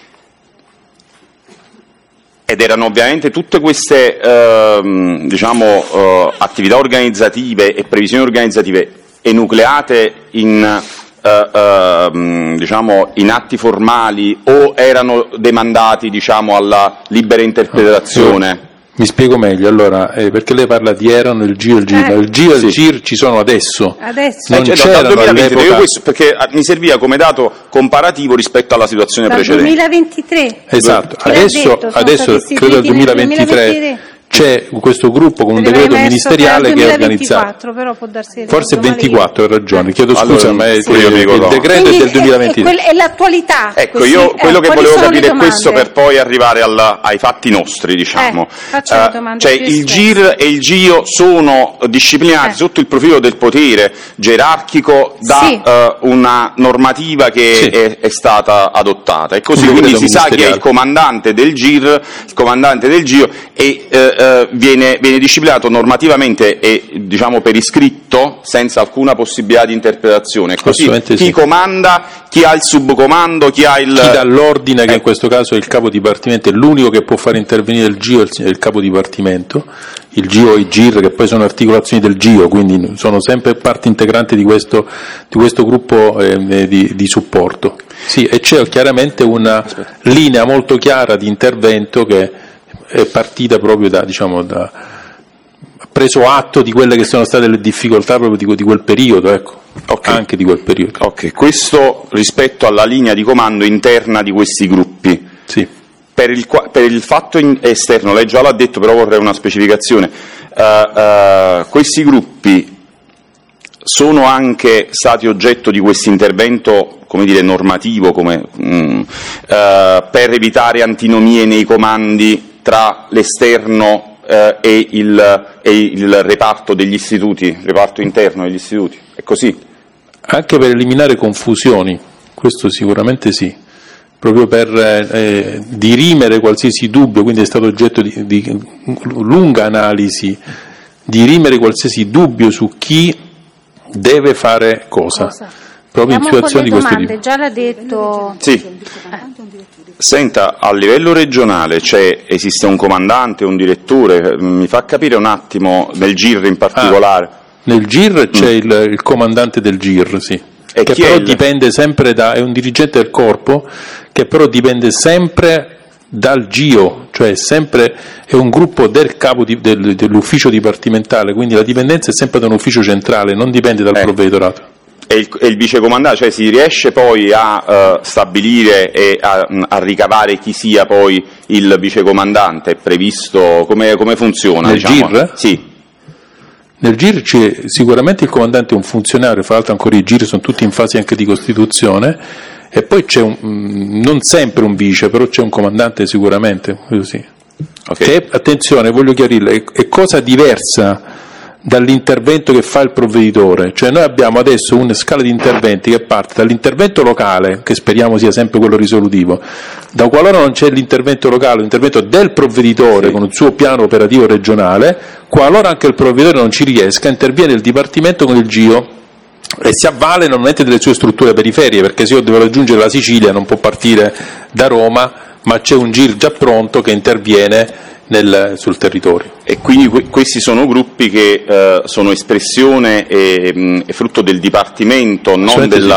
Ed erano ovviamente tutte queste eh, diciamo, eh, attività organizzative e previsioni organizzative enucleate in, eh, eh, diciamo, in atti formali o erano demandati diciamo, alla libera interpretazione? Mi spiego meglio, allora, eh, perché lei parla di erano il G I O e il G I R, Eh, il G I O e sì. il G I R ci sono adesso, Adesso. non Eh, cioè, c'erano dal duemilaventitré, all'epoca. io questo, perché mi serviva come dato comparativo rispetto alla situazione Dal precedente. duemilaventitré. Esatto, Chi l'ha adesso, detto? Sono adesso stati credo nel istituiti nel duemilaventitré duemilaventitré. c'è questo gruppo con un Deve decreto aver messo ministeriale tra che è il organizzato. duemilaventiquato, però può darsi che Forse ricordo male io. ventiquattro, hai ragione, chiedo Allora, scusa, ma è, sì, io mi il ricordo. decreto è Quindi del è- duemilaventitré. È, quel- è l'attualità. Ecco, questi- io eh, quello che quali volevo sono le capire è domande? questo per poi arrivare alla- ai fatti nostri, diciamo. Eh, faccio le domande cioè più il G I R e il G I O sono disciplinati Eh. sotto il profilo del potere gerarchico da Sì. eh, una normativa che Sì. è, è stata adottata, e così Un quindi decreto si sa chi è ministeriale. il comandante del G I R, il comandante del G I O, e eh, eh, viene, viene disciplinato normativamente e diciamo per iscritto senza alcuna possibilità di interpretazione. Così Assolutamente chi sì. comanda, chi ha il subcomando, chi ha il Chi dà l'ordine, che Eh. in questo caso è il capo dipartimento, è l'unico che può fare intervenire il G I O, è il capo dipartimento, il G I O e il G I R, che poi sono articolazioni del G I O, quindi sono sempre parte integrante di questo, di questo gruppo eh, di, di supporto. Sì, e c'è chiaramente una linea molto chiara di intervento che è partita proprio da, diciamo, da preso atto di quelle che sono state le difficoltà proprio di, di quel periodo, ecco, Okay. anche di quel periodo. Ok, questo rispetto alla linea di comando interna di questi gruppi. Sì. Per il, qua- per il fatto in- esterno, lei già l'ha detto, però vorrei una specificazione. Eh, eh, questi gruppi sono anche stati oggetto di questo intervento, come dire, normativo, come, mm, eh, per evitare antinomie nei comandi tra l'esterno eh, e, il, e il reparto degli istituti, reparto interno degli istituti. È così? Anche per eliminare confusioni, questo sicuramente sì, proprio per eh, dirimere qualsiasi dubbio, quindi è stato oggetto di, di lunga analisi, dirimere qualsiasi dubbio su chi deve fare cosa, Cosa? proprio in Andiamo situazioni di con le questo domande, tipo. già l'ha detto. Sì. Senta, a livello regionale c'è, esiste un comandante, un direttore, mi fa capire un attimo, nel G I R in particolare. Nel G I R c'è il, il comandante del G I R, sì, E che chi è però il- dipende sempre da, è un dirigente del corpo, che però dipende sempre dal G I O, cioè sempre è un gruppo del capo di- del- dell'ufficio dipartimentale, quindi la dipendenza è sempre da un ufficio centrale, non dipende dal Eh. provveditorato. E il, e il vicecomandante, cioè si riesce poi a eh, stabilire e a, a ricavare chi sia poi il vicecomandante? È previsto, come, come funziona? Nel diciamo? G I R? Sì. Nel G I R c'è sicuramente il comandante è un funzionario, fra l'altro ancora i G I R sono tutti in fase anche di costituzione, e poi c'è un, mm, non sempre un vice, però c'è un comandante sicuramente, quello sì. Ok. Che, attenzione, voglio chiarirle, è, è cosa diversa dall'intervento che fa il provveditore, cioè noi abbiamo adesso una scala di interventi che parte dall'intervento locale, che speriamo sia sempre quello risolutivo, da qualora non c'è l'intervento locale, l'intervento del provveditore Sì. con il suo piano operativo regionale, qualora anche il provveditore non ci riesca, interviene il Dipartimento con il G I O e si avvale normalmente delle sue strutture periferie, perché se io devo raggiungere la Sicilia non può partire da Roma, ma c'è un G I R già pronto che interviene nel, sul territorio. E quindi que- questi sono gruppi che eh, sono espressione e, mh, e frutto del dipartimento, non Assolutamente della,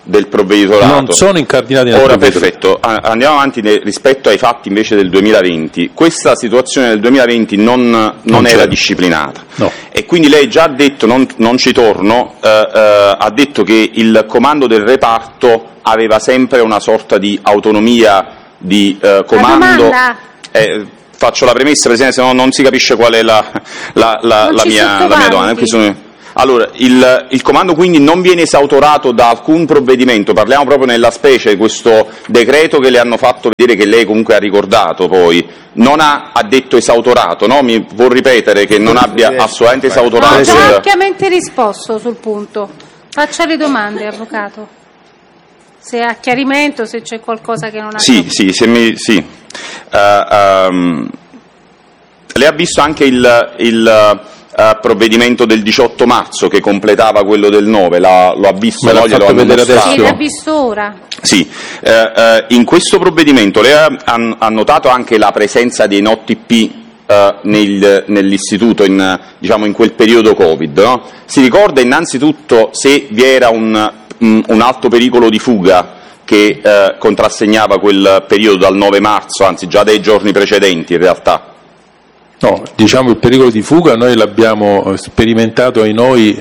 del provveditorato. Non sono incardinati nel Ora, provveditorato. perfetto, andiamo avanti rispetto ai fatti invece del duemilaventi. Questa situazione del duemilaventi non, non, non era disciplinata. No. E quindi lei già ha detto, non, non ci torno, eh, eh, ha detto che il comando del reparto aveva sempre una sorta di autonomia di eh, comando. Eh, faccio la premessa, Presidente, se no non si capisce qual è la, la, la, la, mia, la mia domanda. Allora, il, il comando quindi non viene esautorato da alcun provvedimento, parliamo proprio nella specie di questo decreto che le hanno fatto vedere, che lei comunque ha ricordato poi, non ha, ha detto esautorato, no? Mi può ripetere che non abbia assolutamente esautorato? Ha già ampiamente risposto sul punto. Faccia le domande, Avvocato. Se ha chiarimento, se c'è qualcosa che non ha Sì, sì, se mi, sì. Uh, um, lei ha visto anche il... il Uh, provvedimento del diciotto marzo che completava quello del nove, la, lo ha visto? Me l'ha fatto vedere adesso. Sì, l'ha visto ora. Sì, uh, uh, in questo provvedimento lei ha, ha, ha notato anche la presenza dei no T P uh, nel, nell'istituto in, diciamo, in quel periodo Covid, no? Si ricorda innanzitutto se vi era un, un, un alto pericolo di fuga che uh, contrassegnava quel periodo dal nove marzo, anzi già dai giorni precedenti in realtà? No, diciamo il pericolo di fuga noi l'abbiamo sperimentato ai noi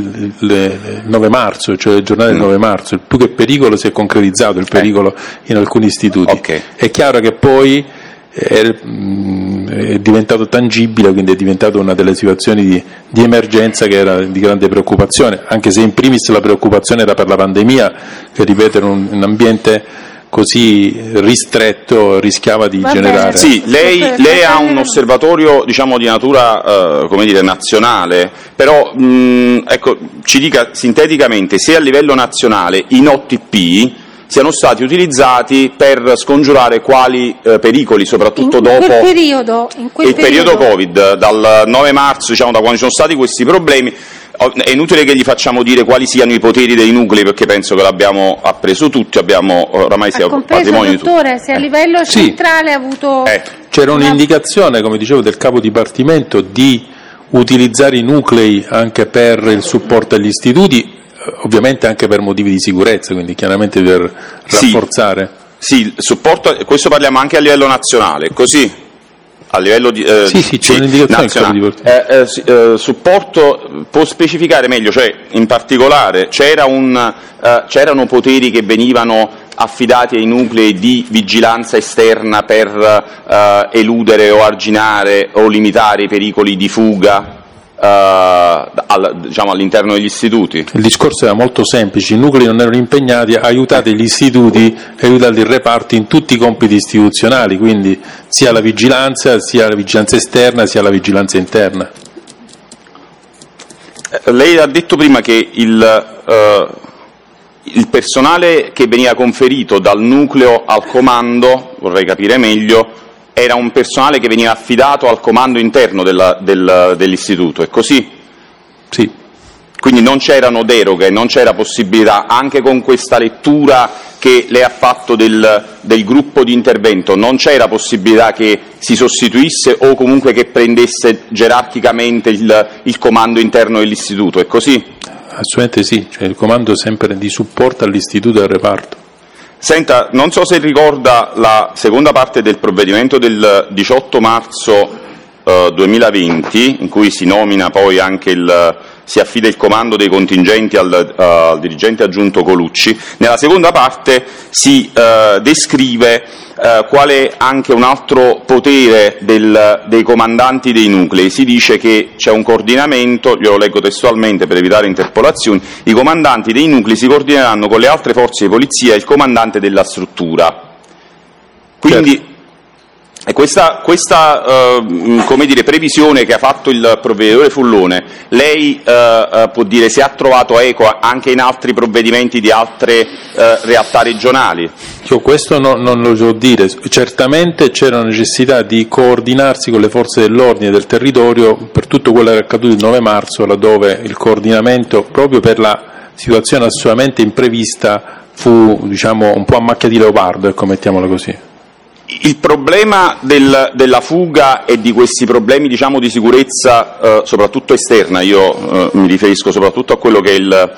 il nove marzo, cioè il giornale del nove marzo, il più che pericolo si è concretizzato il pericolo in alcuni istituti. Okay. È chiaro che poi è, è diventato tangibile, quindi è diventato una delle situazioni di, di emergenza che era di grande preoccupazione, anche se in primis la preoccupazione era per la pandemia, che ripeto in un, un ambiente così ristretto rischiava di Va generare. bene. Sì, lei, lei ha un osservatorio, diciamo, di natura, eh, come dire, nazionale, però mh, ecco, ci dica sinteticamente se a livello nazionale i no T P siano stati utilizzati per scongiurare quali eh, pericoli, soprattutto in dopo quel periodo, in quel il periodo, periodo Covid, dal nove marzo, diciamo, da quando ci sono stati questi problemi. È inutile che gli facciamo dire quali siano i poteri dei nuclei, perché penso che l'abbiamo appreso tutti, abbiamo oramai sia patrimonio di tutti. Dottore, se a livello centrale sì. ha avuto... Eh. C'era un'indicazione, come dicevo, del capo dipartimento di utilizzare i nuclei anche per il supporto agli istituti, ovviamente anche per motivi di sicurezza, quindi chiaramente per rafforzare. Sì, sì, il supporto, questo parliamo anche a livello nazionale, così? A livello di eh, sì, sì, c'è sì, un'indicazione di eh, eh, eh, supporto, può specificare meglio, cioè in particolare c'era un, eh, c'erano poteri che venivano affidati ai nuclei di vigilanza esterna per eh, eludere o arginare o limitare i pericoli di fuga eh, al, diciamo, all'interno degli istituti? Il discorso era molto semplice, i nuclei non erano impegnati, aiutate gli istituti, aiutate il reparto in tutti i compiti istituzionali, quindi sia la vigilanza, sia la vigilanza esterna, sia la vigilanza interna. Lei ha detto prima che il, eh, il personale che veniva conferito dal nucleo al comando, vorrei capire meglio, era un personale che veniva affidato al comando interno della, del, dell'istituto, è così? Sì. Quindi non c'erano deroghe, non c'era possibilità, anche con questa lettura che lei ha fatto del, del gruppo di intervento, non c'era possibilità che si sostituisse o comunque che prendesse gerarchicamente il, il comando interno dell'istituto, è così? Assolutamente sì, cioè il comando sempre di supporto all'istituto e al reparto. Senta, non so se ricorda la seconda parte del provvedimento del diciotto marzo eh, duemilaventi, in cui si nomina poi anche il, si affida il comando dei contingenti al, uh, al dirigente aggiunto Colucci. Nella seconda parte si uh, descrive uh, qual è anche un altro potere del, dei comandanti dei nuclei. Si dice che c'è un coordinamento, glielo leggo testualmente per evitare interpolazioni: i comandanti dei nuclei si coordineranno con le altre forze di polizia e il comandante della struttura. Quindi certo. E questa, questa uh, come dire, previsione che ha fatto il provveditore Fullone, lei uh, uh, può dire se ha trovato eco anche in altri provvedimenti di altre uh, realtà regionali? Io questo no, non lo so dire, certamente c'era la necessità di coordinarsi con le forze dell'ordine e del territorio per tutto quello che è accaduto il nove marzo, laddove il coordinamento, proprio per la situazione assolutamente imprevista, fu, diciamo, un po' a macchia di leopardo, ecco, mettiamola così. Il problema del, della fuga e di questi problemi, diciamo, di sicurezza, eh, soprattutto esterna, io eh, mi riferisco soprattutto a quello che è il,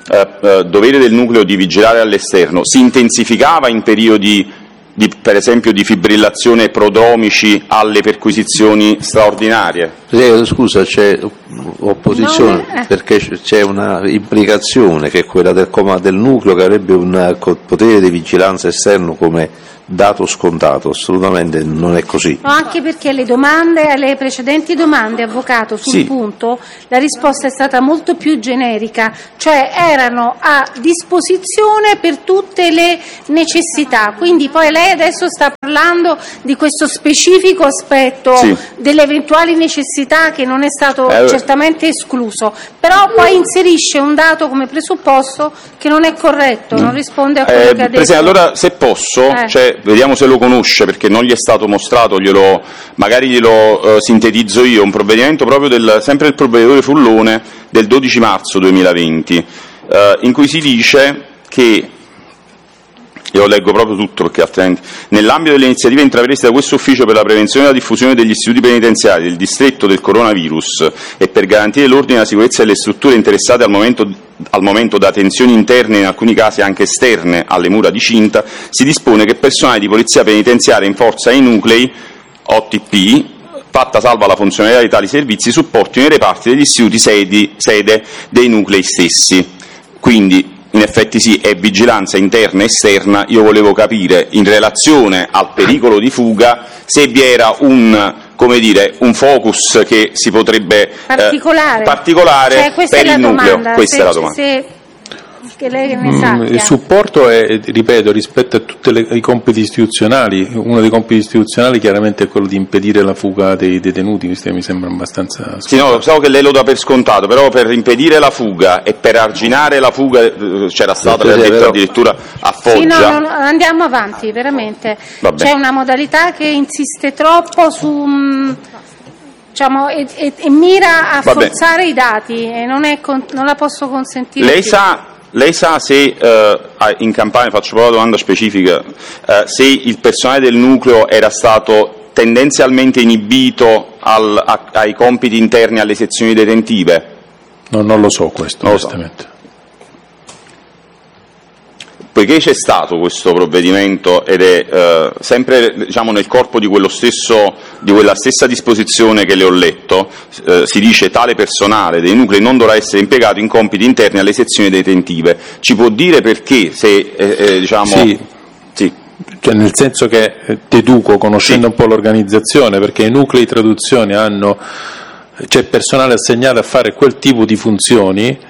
eh, eh, dovere del nucleo di vigilare all'esterno si intensificava in periodi Di, per esempio di fibrillazione prodromici alle perquisizioni straordinarie? Eh, scusa, c'è opposizione no, eh. perché c'è una implicazione che è quella del, del nucleo che avrebbe un potere di vigilanza esterno come dato scontato. Assolutamente non è così. No, anche perché le domande, alle precedenti domande, avvocato, sul sì. punto la risposta è stata molto più generica, cioè erano a disposizione per tutte le necessità, quindi poi lei adesso sta parlando di questo specifico aspetto sì. delle eventuali necessità che non è stato eh, certamente escluso, però poi inserisce un dato come presupposto che non è corretto, non risponde a quello eh, che ha detto. Presidente, allora se posso, eh. cioè, vediamo se lo conosce perché non gli è stato mostrato, glielo, magari glielo eh, sintetizzo io, un provvedimento proprio del, sempre del provveditore Fullone del dodici marzo duemilaventi, eh, in cui si dice che, io lo leggo proprio tutto perché altrimenti, nell'ambito delle iniziative intraprese da questo ufficio per la prevenzione e la diffusione degli istituti penitenziari del distretto del coronavirus e per garantire l'ordine e la sicurezza delle strutture interessate al momento, al momento da tensioni interne e in alcuni casi anche esterne alle mura di cinta, si dispone che personale di polizia penitenziaria in forza ai nuclei O T P, fatta salva la funzionalità di tali servizi, supportino i reparti degli istituti sedi, sede dei nuclei stessi. Quindi in effetti sì, è vigilanza interna e esterna. Io volevo capire, in relazione al pericolo di fuga, se vi era un, come dire, un focus che si potrebbe particolare, eh, particolare cioè, per il nucleo. Domanda. Questa se, è la domanda. Se, che lei ne mm, sappia. Il supporto è, ripeto, rispetto a tutti i compiti istituzionali, uno dei compiti istituzionali chiaramente è quello di impedire la fuga dei detenuti, questo mi sembra abbastanza scontato. Sì, no, so che lei lo dà per scontato, però per impedire la fuga e per arginare la fuga c'era stata per detto addirittura a Foggia. Sì, no, no, andiamo avanti, veramente. C'è una modalità che insiste troppo su... Diciamo, e, e, e mira a Vabbè. forzare i dati e non, è, non la posso consentire. Lei più. sa, lei sa se eh, in Campania, faccio proprio una domanda specifica, eh, se il personale del nucleo era stato tendenzialmente inibito al, a, ai compiti interni alle sezioni detentive? No, non lo so questo, non onestamente. So. Poiché c'è stato questo provvedimento ed è eh, sempre diciamo, nel corpo di, quello stesso, di quella stessa disposizione che le ho letto, eh, si dice tale personale dei nuclei non dovrà essere impiegato in compiti interni alle sezioni detentive. Ci può dire perché? Se, eh, eh, diciamo, sì. Sì. Cioè, nel senso che deduco, conoscendo sì. un po' l'organizzazione, perché i nuclei di traduzione hanno, c'è personale assegnato a fare quel tipo di funzioni,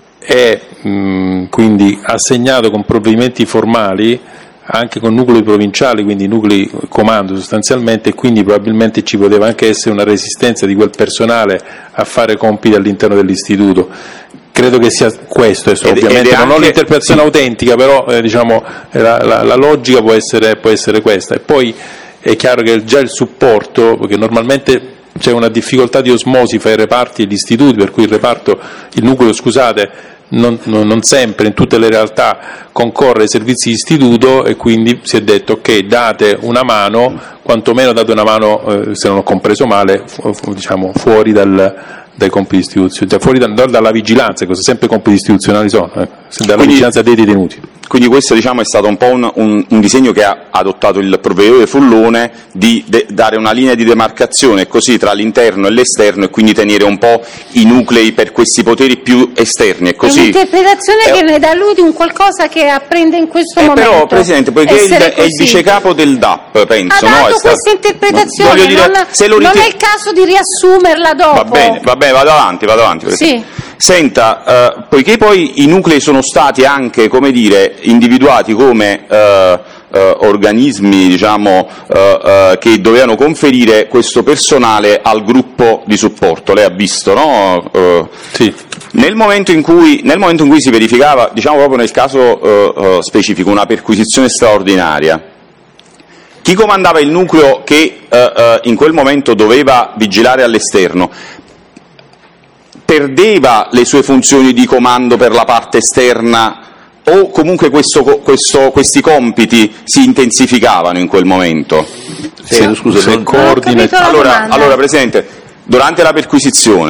è mh, quindi assegnato con provvedimenti formali anche con nuclei provinciali, quindi nuclei comando sostanzialmente, e quindi probabilmente ci poteva anche essere una resistenza di quel personale a fare compiti all'interno dell'istituto. Credo che sia questo, ed, ovviamente ed non anche, ho l'interpretazione sì. autentica, però eh, diciamo, la, la, la logica può essere, può essere questa. E poi è chiaro che già il supporto, perché normalmente c'è una difficoltà di osmosi fra i reparti e gli istituti, per cui il reparto, il nucleo, scusate, non, non, non sempre in tutte le realtà concorre ai servizi di istituto, e quindi si è detto ok, date una mano, quantomeno date una mano, eh, se non ho compreso male, fu, fu, diciamo, fuori dal, dai compiti istituzionali, cioè fuori da, dalla vigilanza, cosa sempre i compiti istituzionali sono, eh, dalla quindi, vigilanza dei detenuti. Quindi questo diciamo, è stato un po' un, un, un disegno che ha adottato il provveditore Fullone, di de, dare una linea di demarcazione così tra l'interno e l'esterno, e quindi tenere un po' i nuclei per questi poteri più esterni. È, così. È un'interpretazione è, che ne dà lui di un qualcosa che apprende in questo eh, momento. Però Presidente, poiché il, è il vicecapo del D A P, penso, ha dato no? È questa stato, interpretazione, no, dire, non, se lo riten- non è il caso di riassumerla dopo. Va bene, va bene, vado avanti, vado avanti. Sì. Senta, eh, poiché poi i nuclei sono stati anche, come dire, individuati come eh, eh, organismi, diciamo, eh, eh, che dovevano conferire questo personale al gruppo di supporto, lei ha visto, no? Eh, sì. Nel momento in cui, nel momento in cui si verificava, diciamo proprio nel caso eh, eh, specifico, una perquisizione straordinaria, chi comandava il nucleo che eh, eh, in quel momento doveva vigilare all'esterno perdeva le sue funzioni di comando per la parte esterna, o comunque questo, questo, questi compiti si intensificavano in quel momento? Sì, scusa, se coordina. Allora, allora, Presidente, durante la perquisizione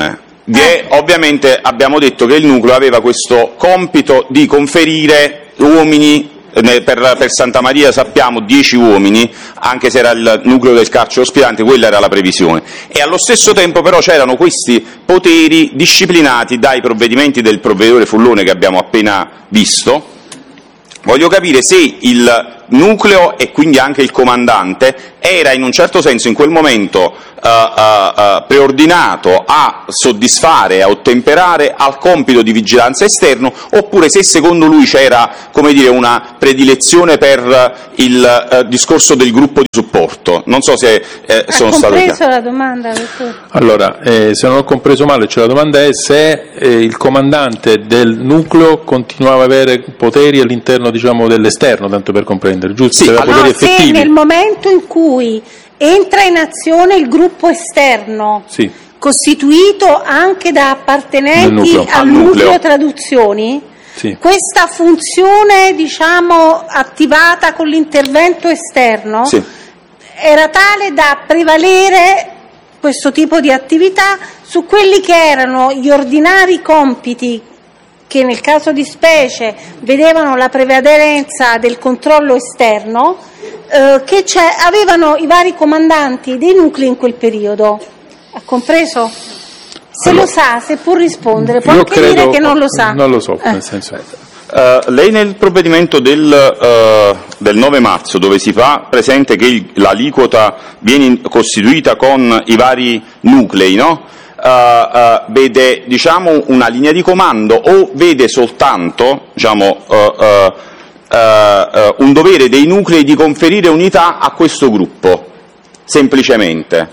vi è, ovviamente abbiamo detto che il nucleo aveva questo compito di conferire uomini. Per, per Santa Maria sappiamo dieci uomini, anche se era il nucleo del carcere ospitante, quella era la previsione, e allo stesso tempo però c'erano questi poteri disciplinati dai provvedimenti del provveditore Fullone che abbiamo appena visto. Voglio capire se il nucleo e quindi anche il comandante era in un certo senso in quel momento uh, uh, uh, preordinato a soddisfare, a ottemperare al compito di vigilanza esterno, oppure se secondo lui c'era, come dire, una predilezione per il uh, discorso del gruppo di supporto. Non so se eh, sono stato chiaro. Ha compreso la domanda, dottore? Allora, eh, se non ho compreso male, cioè la domanda è se eh, il comandante del nucleo continuava ad avere poteri all'interno, diciamo, dell'esterno, tanto per comprendere, giusto? Sì, se aveva poteri no, effettivi. se nel momento in cui entra in azione il gruppo esterno, sì, costituito anche da appartenenti nucleo. al Al nucleo, nucleo. traduzioni, sì, questa funzione, diciamo, attivata con l'intervento esterno, Sì. era tale da prevalere questo tipo di attività su quelli che erano gli ordinari compiti che nel caso di specie vedevano la prevalenza del controllo esterno, eh, che avevano i vari comandanti dei nuclei in quel periodo. Ha compreso? Se allora, lo sa, se può rispondere, può io anche credo, dire che non lo sa. Non lo so, Eh. nel senso. Uh, lei nel provvedimento del, uh, del nove marzo, dove si fa presente che il, l'aliquota viene in, costituita con i vari nuclei, no? Uh, uh, vede, diciamo, una linea di comando o vede soltanto, diciamo, uh, uh, uh, uh, un dovere dei nuclei di conferire unità a questo gruppo, semplicemente?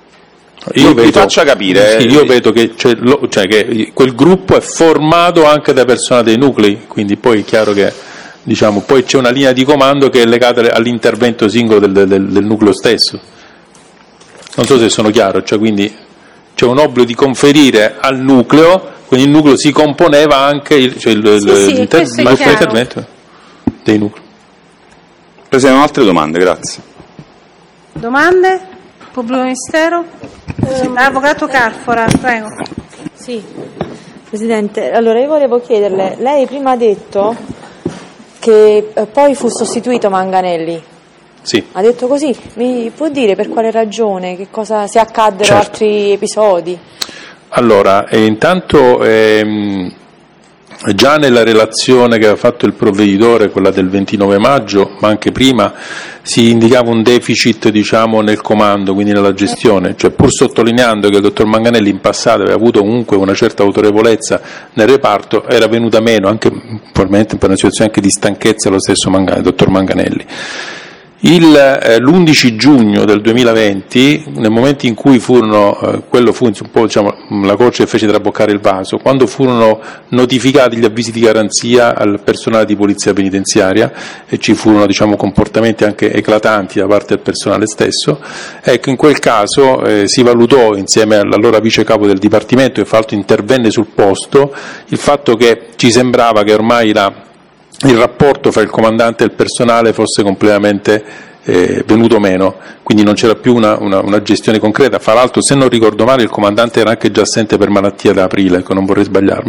Io Mi vedo, faccia capire. Sì, io vedo che, cioè, lo, cioè che quel gruppo è formato anche da personale dei nuclei, quindi poi è chiaro che, diciamo, poi c'è una linea di comando che è legata all'intervento singolo del, del, del nucleo stesso. Non so se sono chiaro, cioè, quindi c'è un obbligo di conferire al nucleo, quindi il nucleo si componeva anche il, cioè il, Sì, sì, l'inter, questo è il chiaro. intervento dei nuclei. Presentano altre domande, grazie. Domande? Pubblico Ministero? Eh, Avvocato Carfora, prego. Sì, Presidente, allora io volevo chiederle, lei prima ha detto che eh, poi fu sostituito Manganelli, Sì. ha detto così, mi può dire per quale ragione, che cosa, se accaddero Certo. altri episodi? Allora, eh, intanto ehm, già nella relazione che aveva fatto il provveditore, quella del ventinove maggio, ma anche prima, si indicava un deficit, diciamo, nel comando, quindi nella gestione, cioè pur sottolineando che il dottor Manganelli in passato aveva avuto comunque una certa autorevolezza nel reparto, era venuta meno, anche probabilmente per una situazione anche di stanchezza, lo stesso Manganelli, il dottor Manganelli. Il, eh, l'undici giugno del duemilaventi, nel momento in cui furono, eh, quello fu un po', diciamo, la croce che fece traboccare il vaso, quando furono notificati gli avvisi di garanzia al personale di polizia penitenziaria e ci furono, diciamo, comportamenti anche eclatanti da parte del personale stesso, ecco, in quel caso eh, si valutò insieme all'allora vice capo del Dipartimento, che fra l'altro intervenne sul posto, il fatto che ci sembrava che ormai la il rapporto fra il comandante e il personale fosse completamente eh, venuto meno, quindi non c'era più una, una, una gestione concreta. Fra l'altro, se non ricordo male, il comandante era anche già assente per malattia da aprile, ecco, non vorrei sbagliarmi,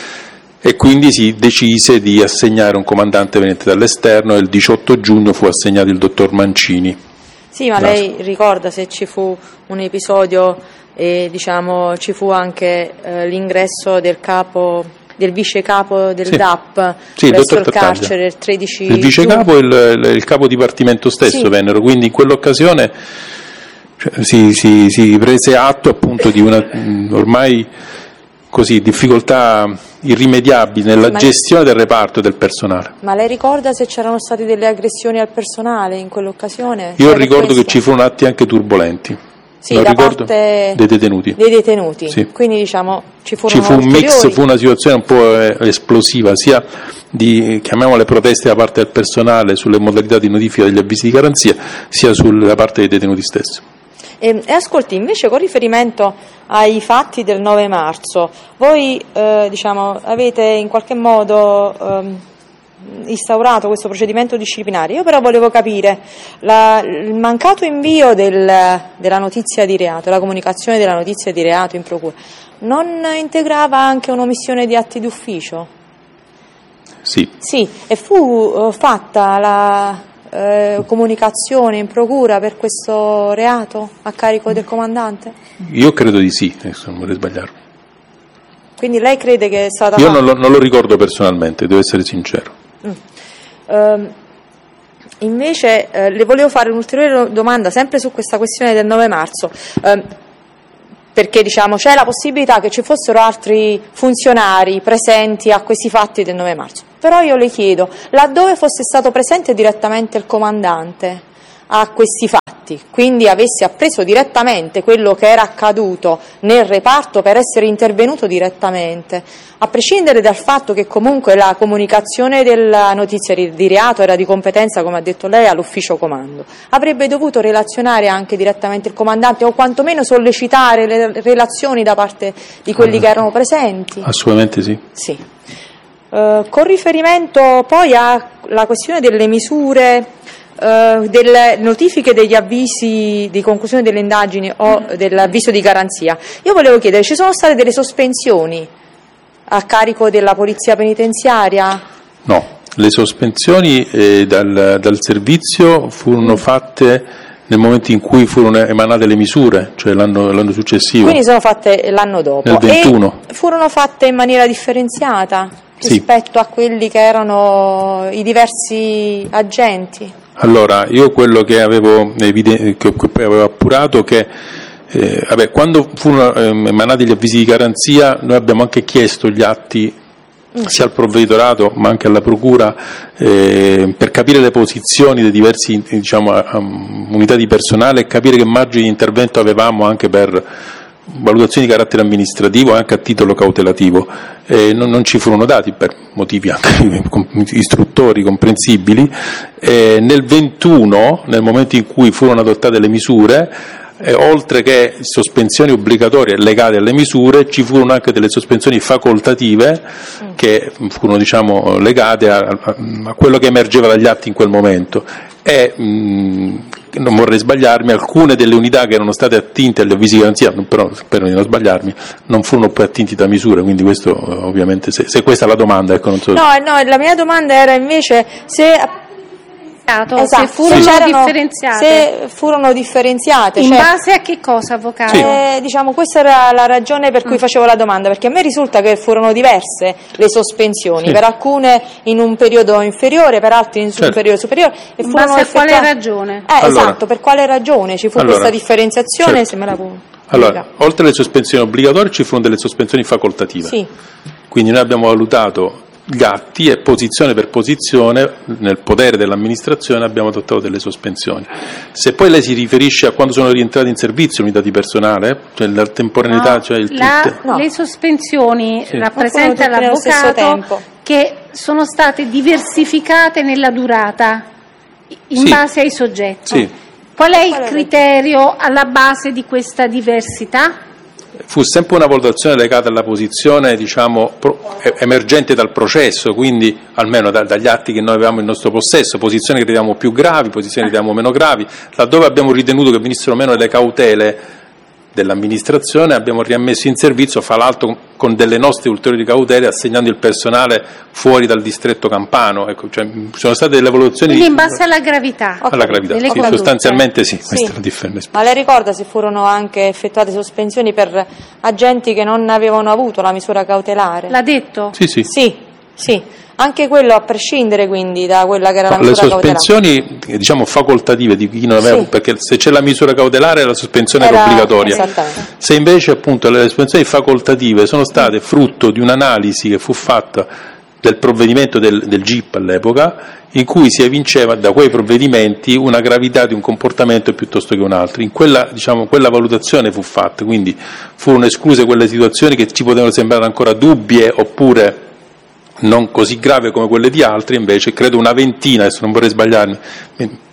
e quindi si decise di assegnare un comandante venente dall'esterno e il diciotto giugno fu assegnato il dottor Mancini. Sì, ma lei ricorda se ci fu un episodio e diciamo ci fu anche eh, l'ingresso del capo del vice capo del Sì. D A P Sì, il presso dottor il Tattaglia. carcere il tredici Il vice capo e il, il, il capo dipartimento stesso Sì. vennero, quindi in quell'occasione cioè, si, si, si prese atto appunto di una mh, ormai così difficoltà irrimediabili nella Ma- gestione del reparto e del personale. Ma lei ricorda se c'erano state delle aggressioni al personale in quell'occasione? Io Cioè, per ricordo che questo? ci furono atti anche turbolenti. Sì, Lo da ricordo, parte dei detenuti. dei detenuti. Sì. Quindi diciamo ci furono Ci fu un mix, ulteriori. fu una situazione un po' eh, esplosiva, sia di, chiamiamole, proteste da parte del personale sulle modalità di notifica degli avvisi di garanzia, sia sulla parte dei detenuti stessi. E, e ascolti, invece con riferimento ai fatti del nove marzo, voi eh, diciamo, avete in qualche modo ehm, instaurato questo procedimento disciplinare. Io però volevo capire la, il mancato invio del, della notizia di reato, la comunicazione della notizia di reato in procura, non integrava anche un'omissione di atti d'ufficio? Sì. Sì, e fu uh, fatta la uh, comunicazione in procura per questo reato a carico del comandante? Io credo di sì, adesso non vorrei sbagliarmi. Quindi lei crede che è stata Io fatta? non lo, non lo ricordo personalmente, devo essere sincero. Mm. Uh, invece uh, le volevo fare un'ulteriore domanda, sempre su questa questione del nove marzo. Uh, perché diciamo c'è la possibilità che ci fossero altri funzionari presenti a questi fatti del nove marzo. Però io le chiedo, laddove fosse stato presente direttamente il comandante a questi fatti, quindi avesse appreso direttamente quello che era accaduto nel reparto per essere intervenuto direttamente, a prescindere dal fatto che comunque la comunicazione della notizia di reato era di competenza, come ha detto lei, all'ufficio comando, avrebbe dovuto relazionare anche direttamente il comandante o quantomeno sollecitare le relazioni da parte di quelli che erano presenti? Assolutamente sì. Sì. Uh, con riferimento poi alla questione delle misure, Uh, delle notifiche degli avvisi di conclusione delle indagini o dell'avviso di garanzia, io volevo chiedere, ci sono state delle sospensioni a carico della polizia penitenziaria? No, le sospensioni eh, dal, dal servizio furono fatte nel momento in cui furono emanate le misure, cioè l'anno, l'anno successivo. Quindi sono fatte l'anno dopo. Nel ventuno. E furono fatte in maniera differenziata sì. rispetto a quelli che erano i diversi agenti? Allora, io quello che avevo, eviden- che poi avevo appurato che eh, vabbè, quando furono eh, emanati gli avvisi di garanzia noi abbiamo anche chiesto gli atti mm. sia al provveditorato ma anche alla procura eh, per capire le posizioni dei diversi diciamo, um, unità di personale e capire che margini di intervento avevamo anche per valutazioni di carattere amministrativo e anche a titolo cautelativo. Eh, non, non ci furono dati per motivi anche istruttori comprensibili. Eh, nel ventuno, nel momento in cui furono adottate le misure, eh, oltre che sospensioni obbligatorie legate alle misure, ci furono anche delle sospensioni facoltative mm. che furono diciamo, legate a, a, a quello che emergeva dagli atti in quel momento. E mh, non vorrei sbagliarmi, alcune delle unità che erano state attinte agli avvisi di garanzia, però spero di non sbagliarmi, non furono poi attinti da misure, quindi questo ovviamente, se, se questa è la domanda, ecco, non so. No, no, la mia domanda era invece se Esatto, se furono se differenziate. Se furono differenziate. In cioè, base a che cosa, avvocato? Sì. Eh, diciamo, questa era la ragione per cui mm. facevo la domanda, perché a me risulta che furono diverse le sospensioni, sì. per alcune in un periodo inferiore, per altri in certo. un periodo superiore. E in furono base a effettuate... quale ragione? Eh, allora, esatto, per quale ragione ci fu allora, questa differenziazione? certo. Se me la può... Allora, oltre alle sospensioni obbligatorie ci furono delle sospensioni facoltative. Sì. Quindi noi abbiamo valutato gli atti e posizione per posizione nel potere dell'amministrazione abbiamo adottato delle sospensioni. Se poi lei si riferisce a quando sono rientrati in servizio unità di personale, cioè la temporaneità, no, cioè il la, no. le sospensioni sì. rappresenta l'avvocato che sono state diversificate nella durata in sì. base ai soggetti. Sì. Qual è il criterio alla base di questa diversità? Fu sempre una valutazione legata alla posizione diciamo, pro, emergente dal processo, quindi almeno da, dagli atti che noi avevamo in nostro possesso, posizioni che crediamo più gravi, posizioni che crediamo meno gravi, laddove abbiamo ritenuto che venissero meno le cautele dell'amministrazione abbiamo riammesso in servizio, fra l'altro con delle nostre ulteriori cautele, assegnando il personale fuori dal distretto campano. Ecco, cioè, sono state delle valutazioni quindi in base alla gravità. Alla gravità, sì, sostanzialmente sì, sì. Questa è la differenza. Ma lei ricorda se furono anche effettuate sospensioni per agenti che non avevano avuto la misura cautelare? L'ha detto? Sì, sì. Sì, sì. Anche quello a prescindere quindi da quella che era la no, misura le sospensioni cautelare. diciamo facoltative di chi non aveva, sì. perché se c'è la misura cautelare la sospensione era, era obbligatoria. Esattamente. Se invece appunto le sospensioni facoltative sono state frutto di un'analisi che fu fatta del provvedimento del, del G I P all'epoca, in cui si evinceva da quei provvedimenti una gravità di un comportamento piuttosto che un altro. In quella, diciamo, quella valutazione fu fatta, quindi furono escluse quelle situazioni che ci potevano sembrare ancora dubbie oppure non così grave come quelle di altri, invece credo una ventina, adesso non vorrei sbagliarmi,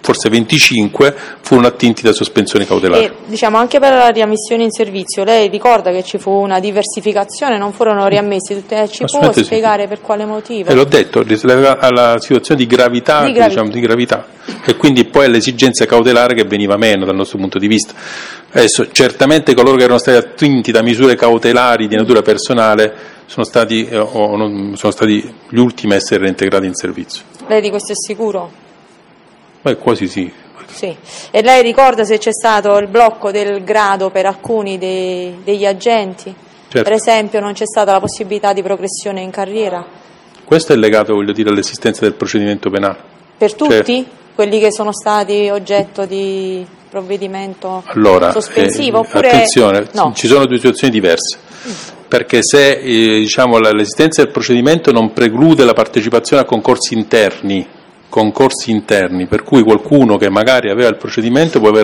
forse venticinque, furono attinti da sospensione cautelare. E diciamo anche per la riammissione in servizio, lei ricorda che ci fu una diversificazione, non furono riammessi tutti, eh, ci può spiegare sì. per quale motivo? E l'ho detto, alla situazione di gravità, di, gravi- diciamo, di gravità, e quindi poi all'esigenza cautelare che veniva meno dal nostro punto di vista. Adesso, certamente coloro che erano stati attinti da misure cautelari di natura personale sono stati, eh, o non, sono stati gli ultimi a essere reintegrati in servizio. Lei di questo è sicuro? Beh, quasi sì. Sì. E lei ricorda se c'è stato il blocco del grado per alcuni dei, degli agenti? Certo. Per esempio non c'è stata la possibilità di progressione in carriera? Questo è legato, voglio dire, all'esistenza del procedimento penale. Per tutti? Certo. Quelli che sono stati oggetto di provvedimento allora, sospensivo? Eh, oppure... Attenzione, no. Ci sono due situazioni diverse. Mm. Perché se eh, diciamo, l'esistenza del procedimento non preclude la partecipazione a concorsi interni, concorsi interni, per cui qualcuno che magari aveva il procedimento può aver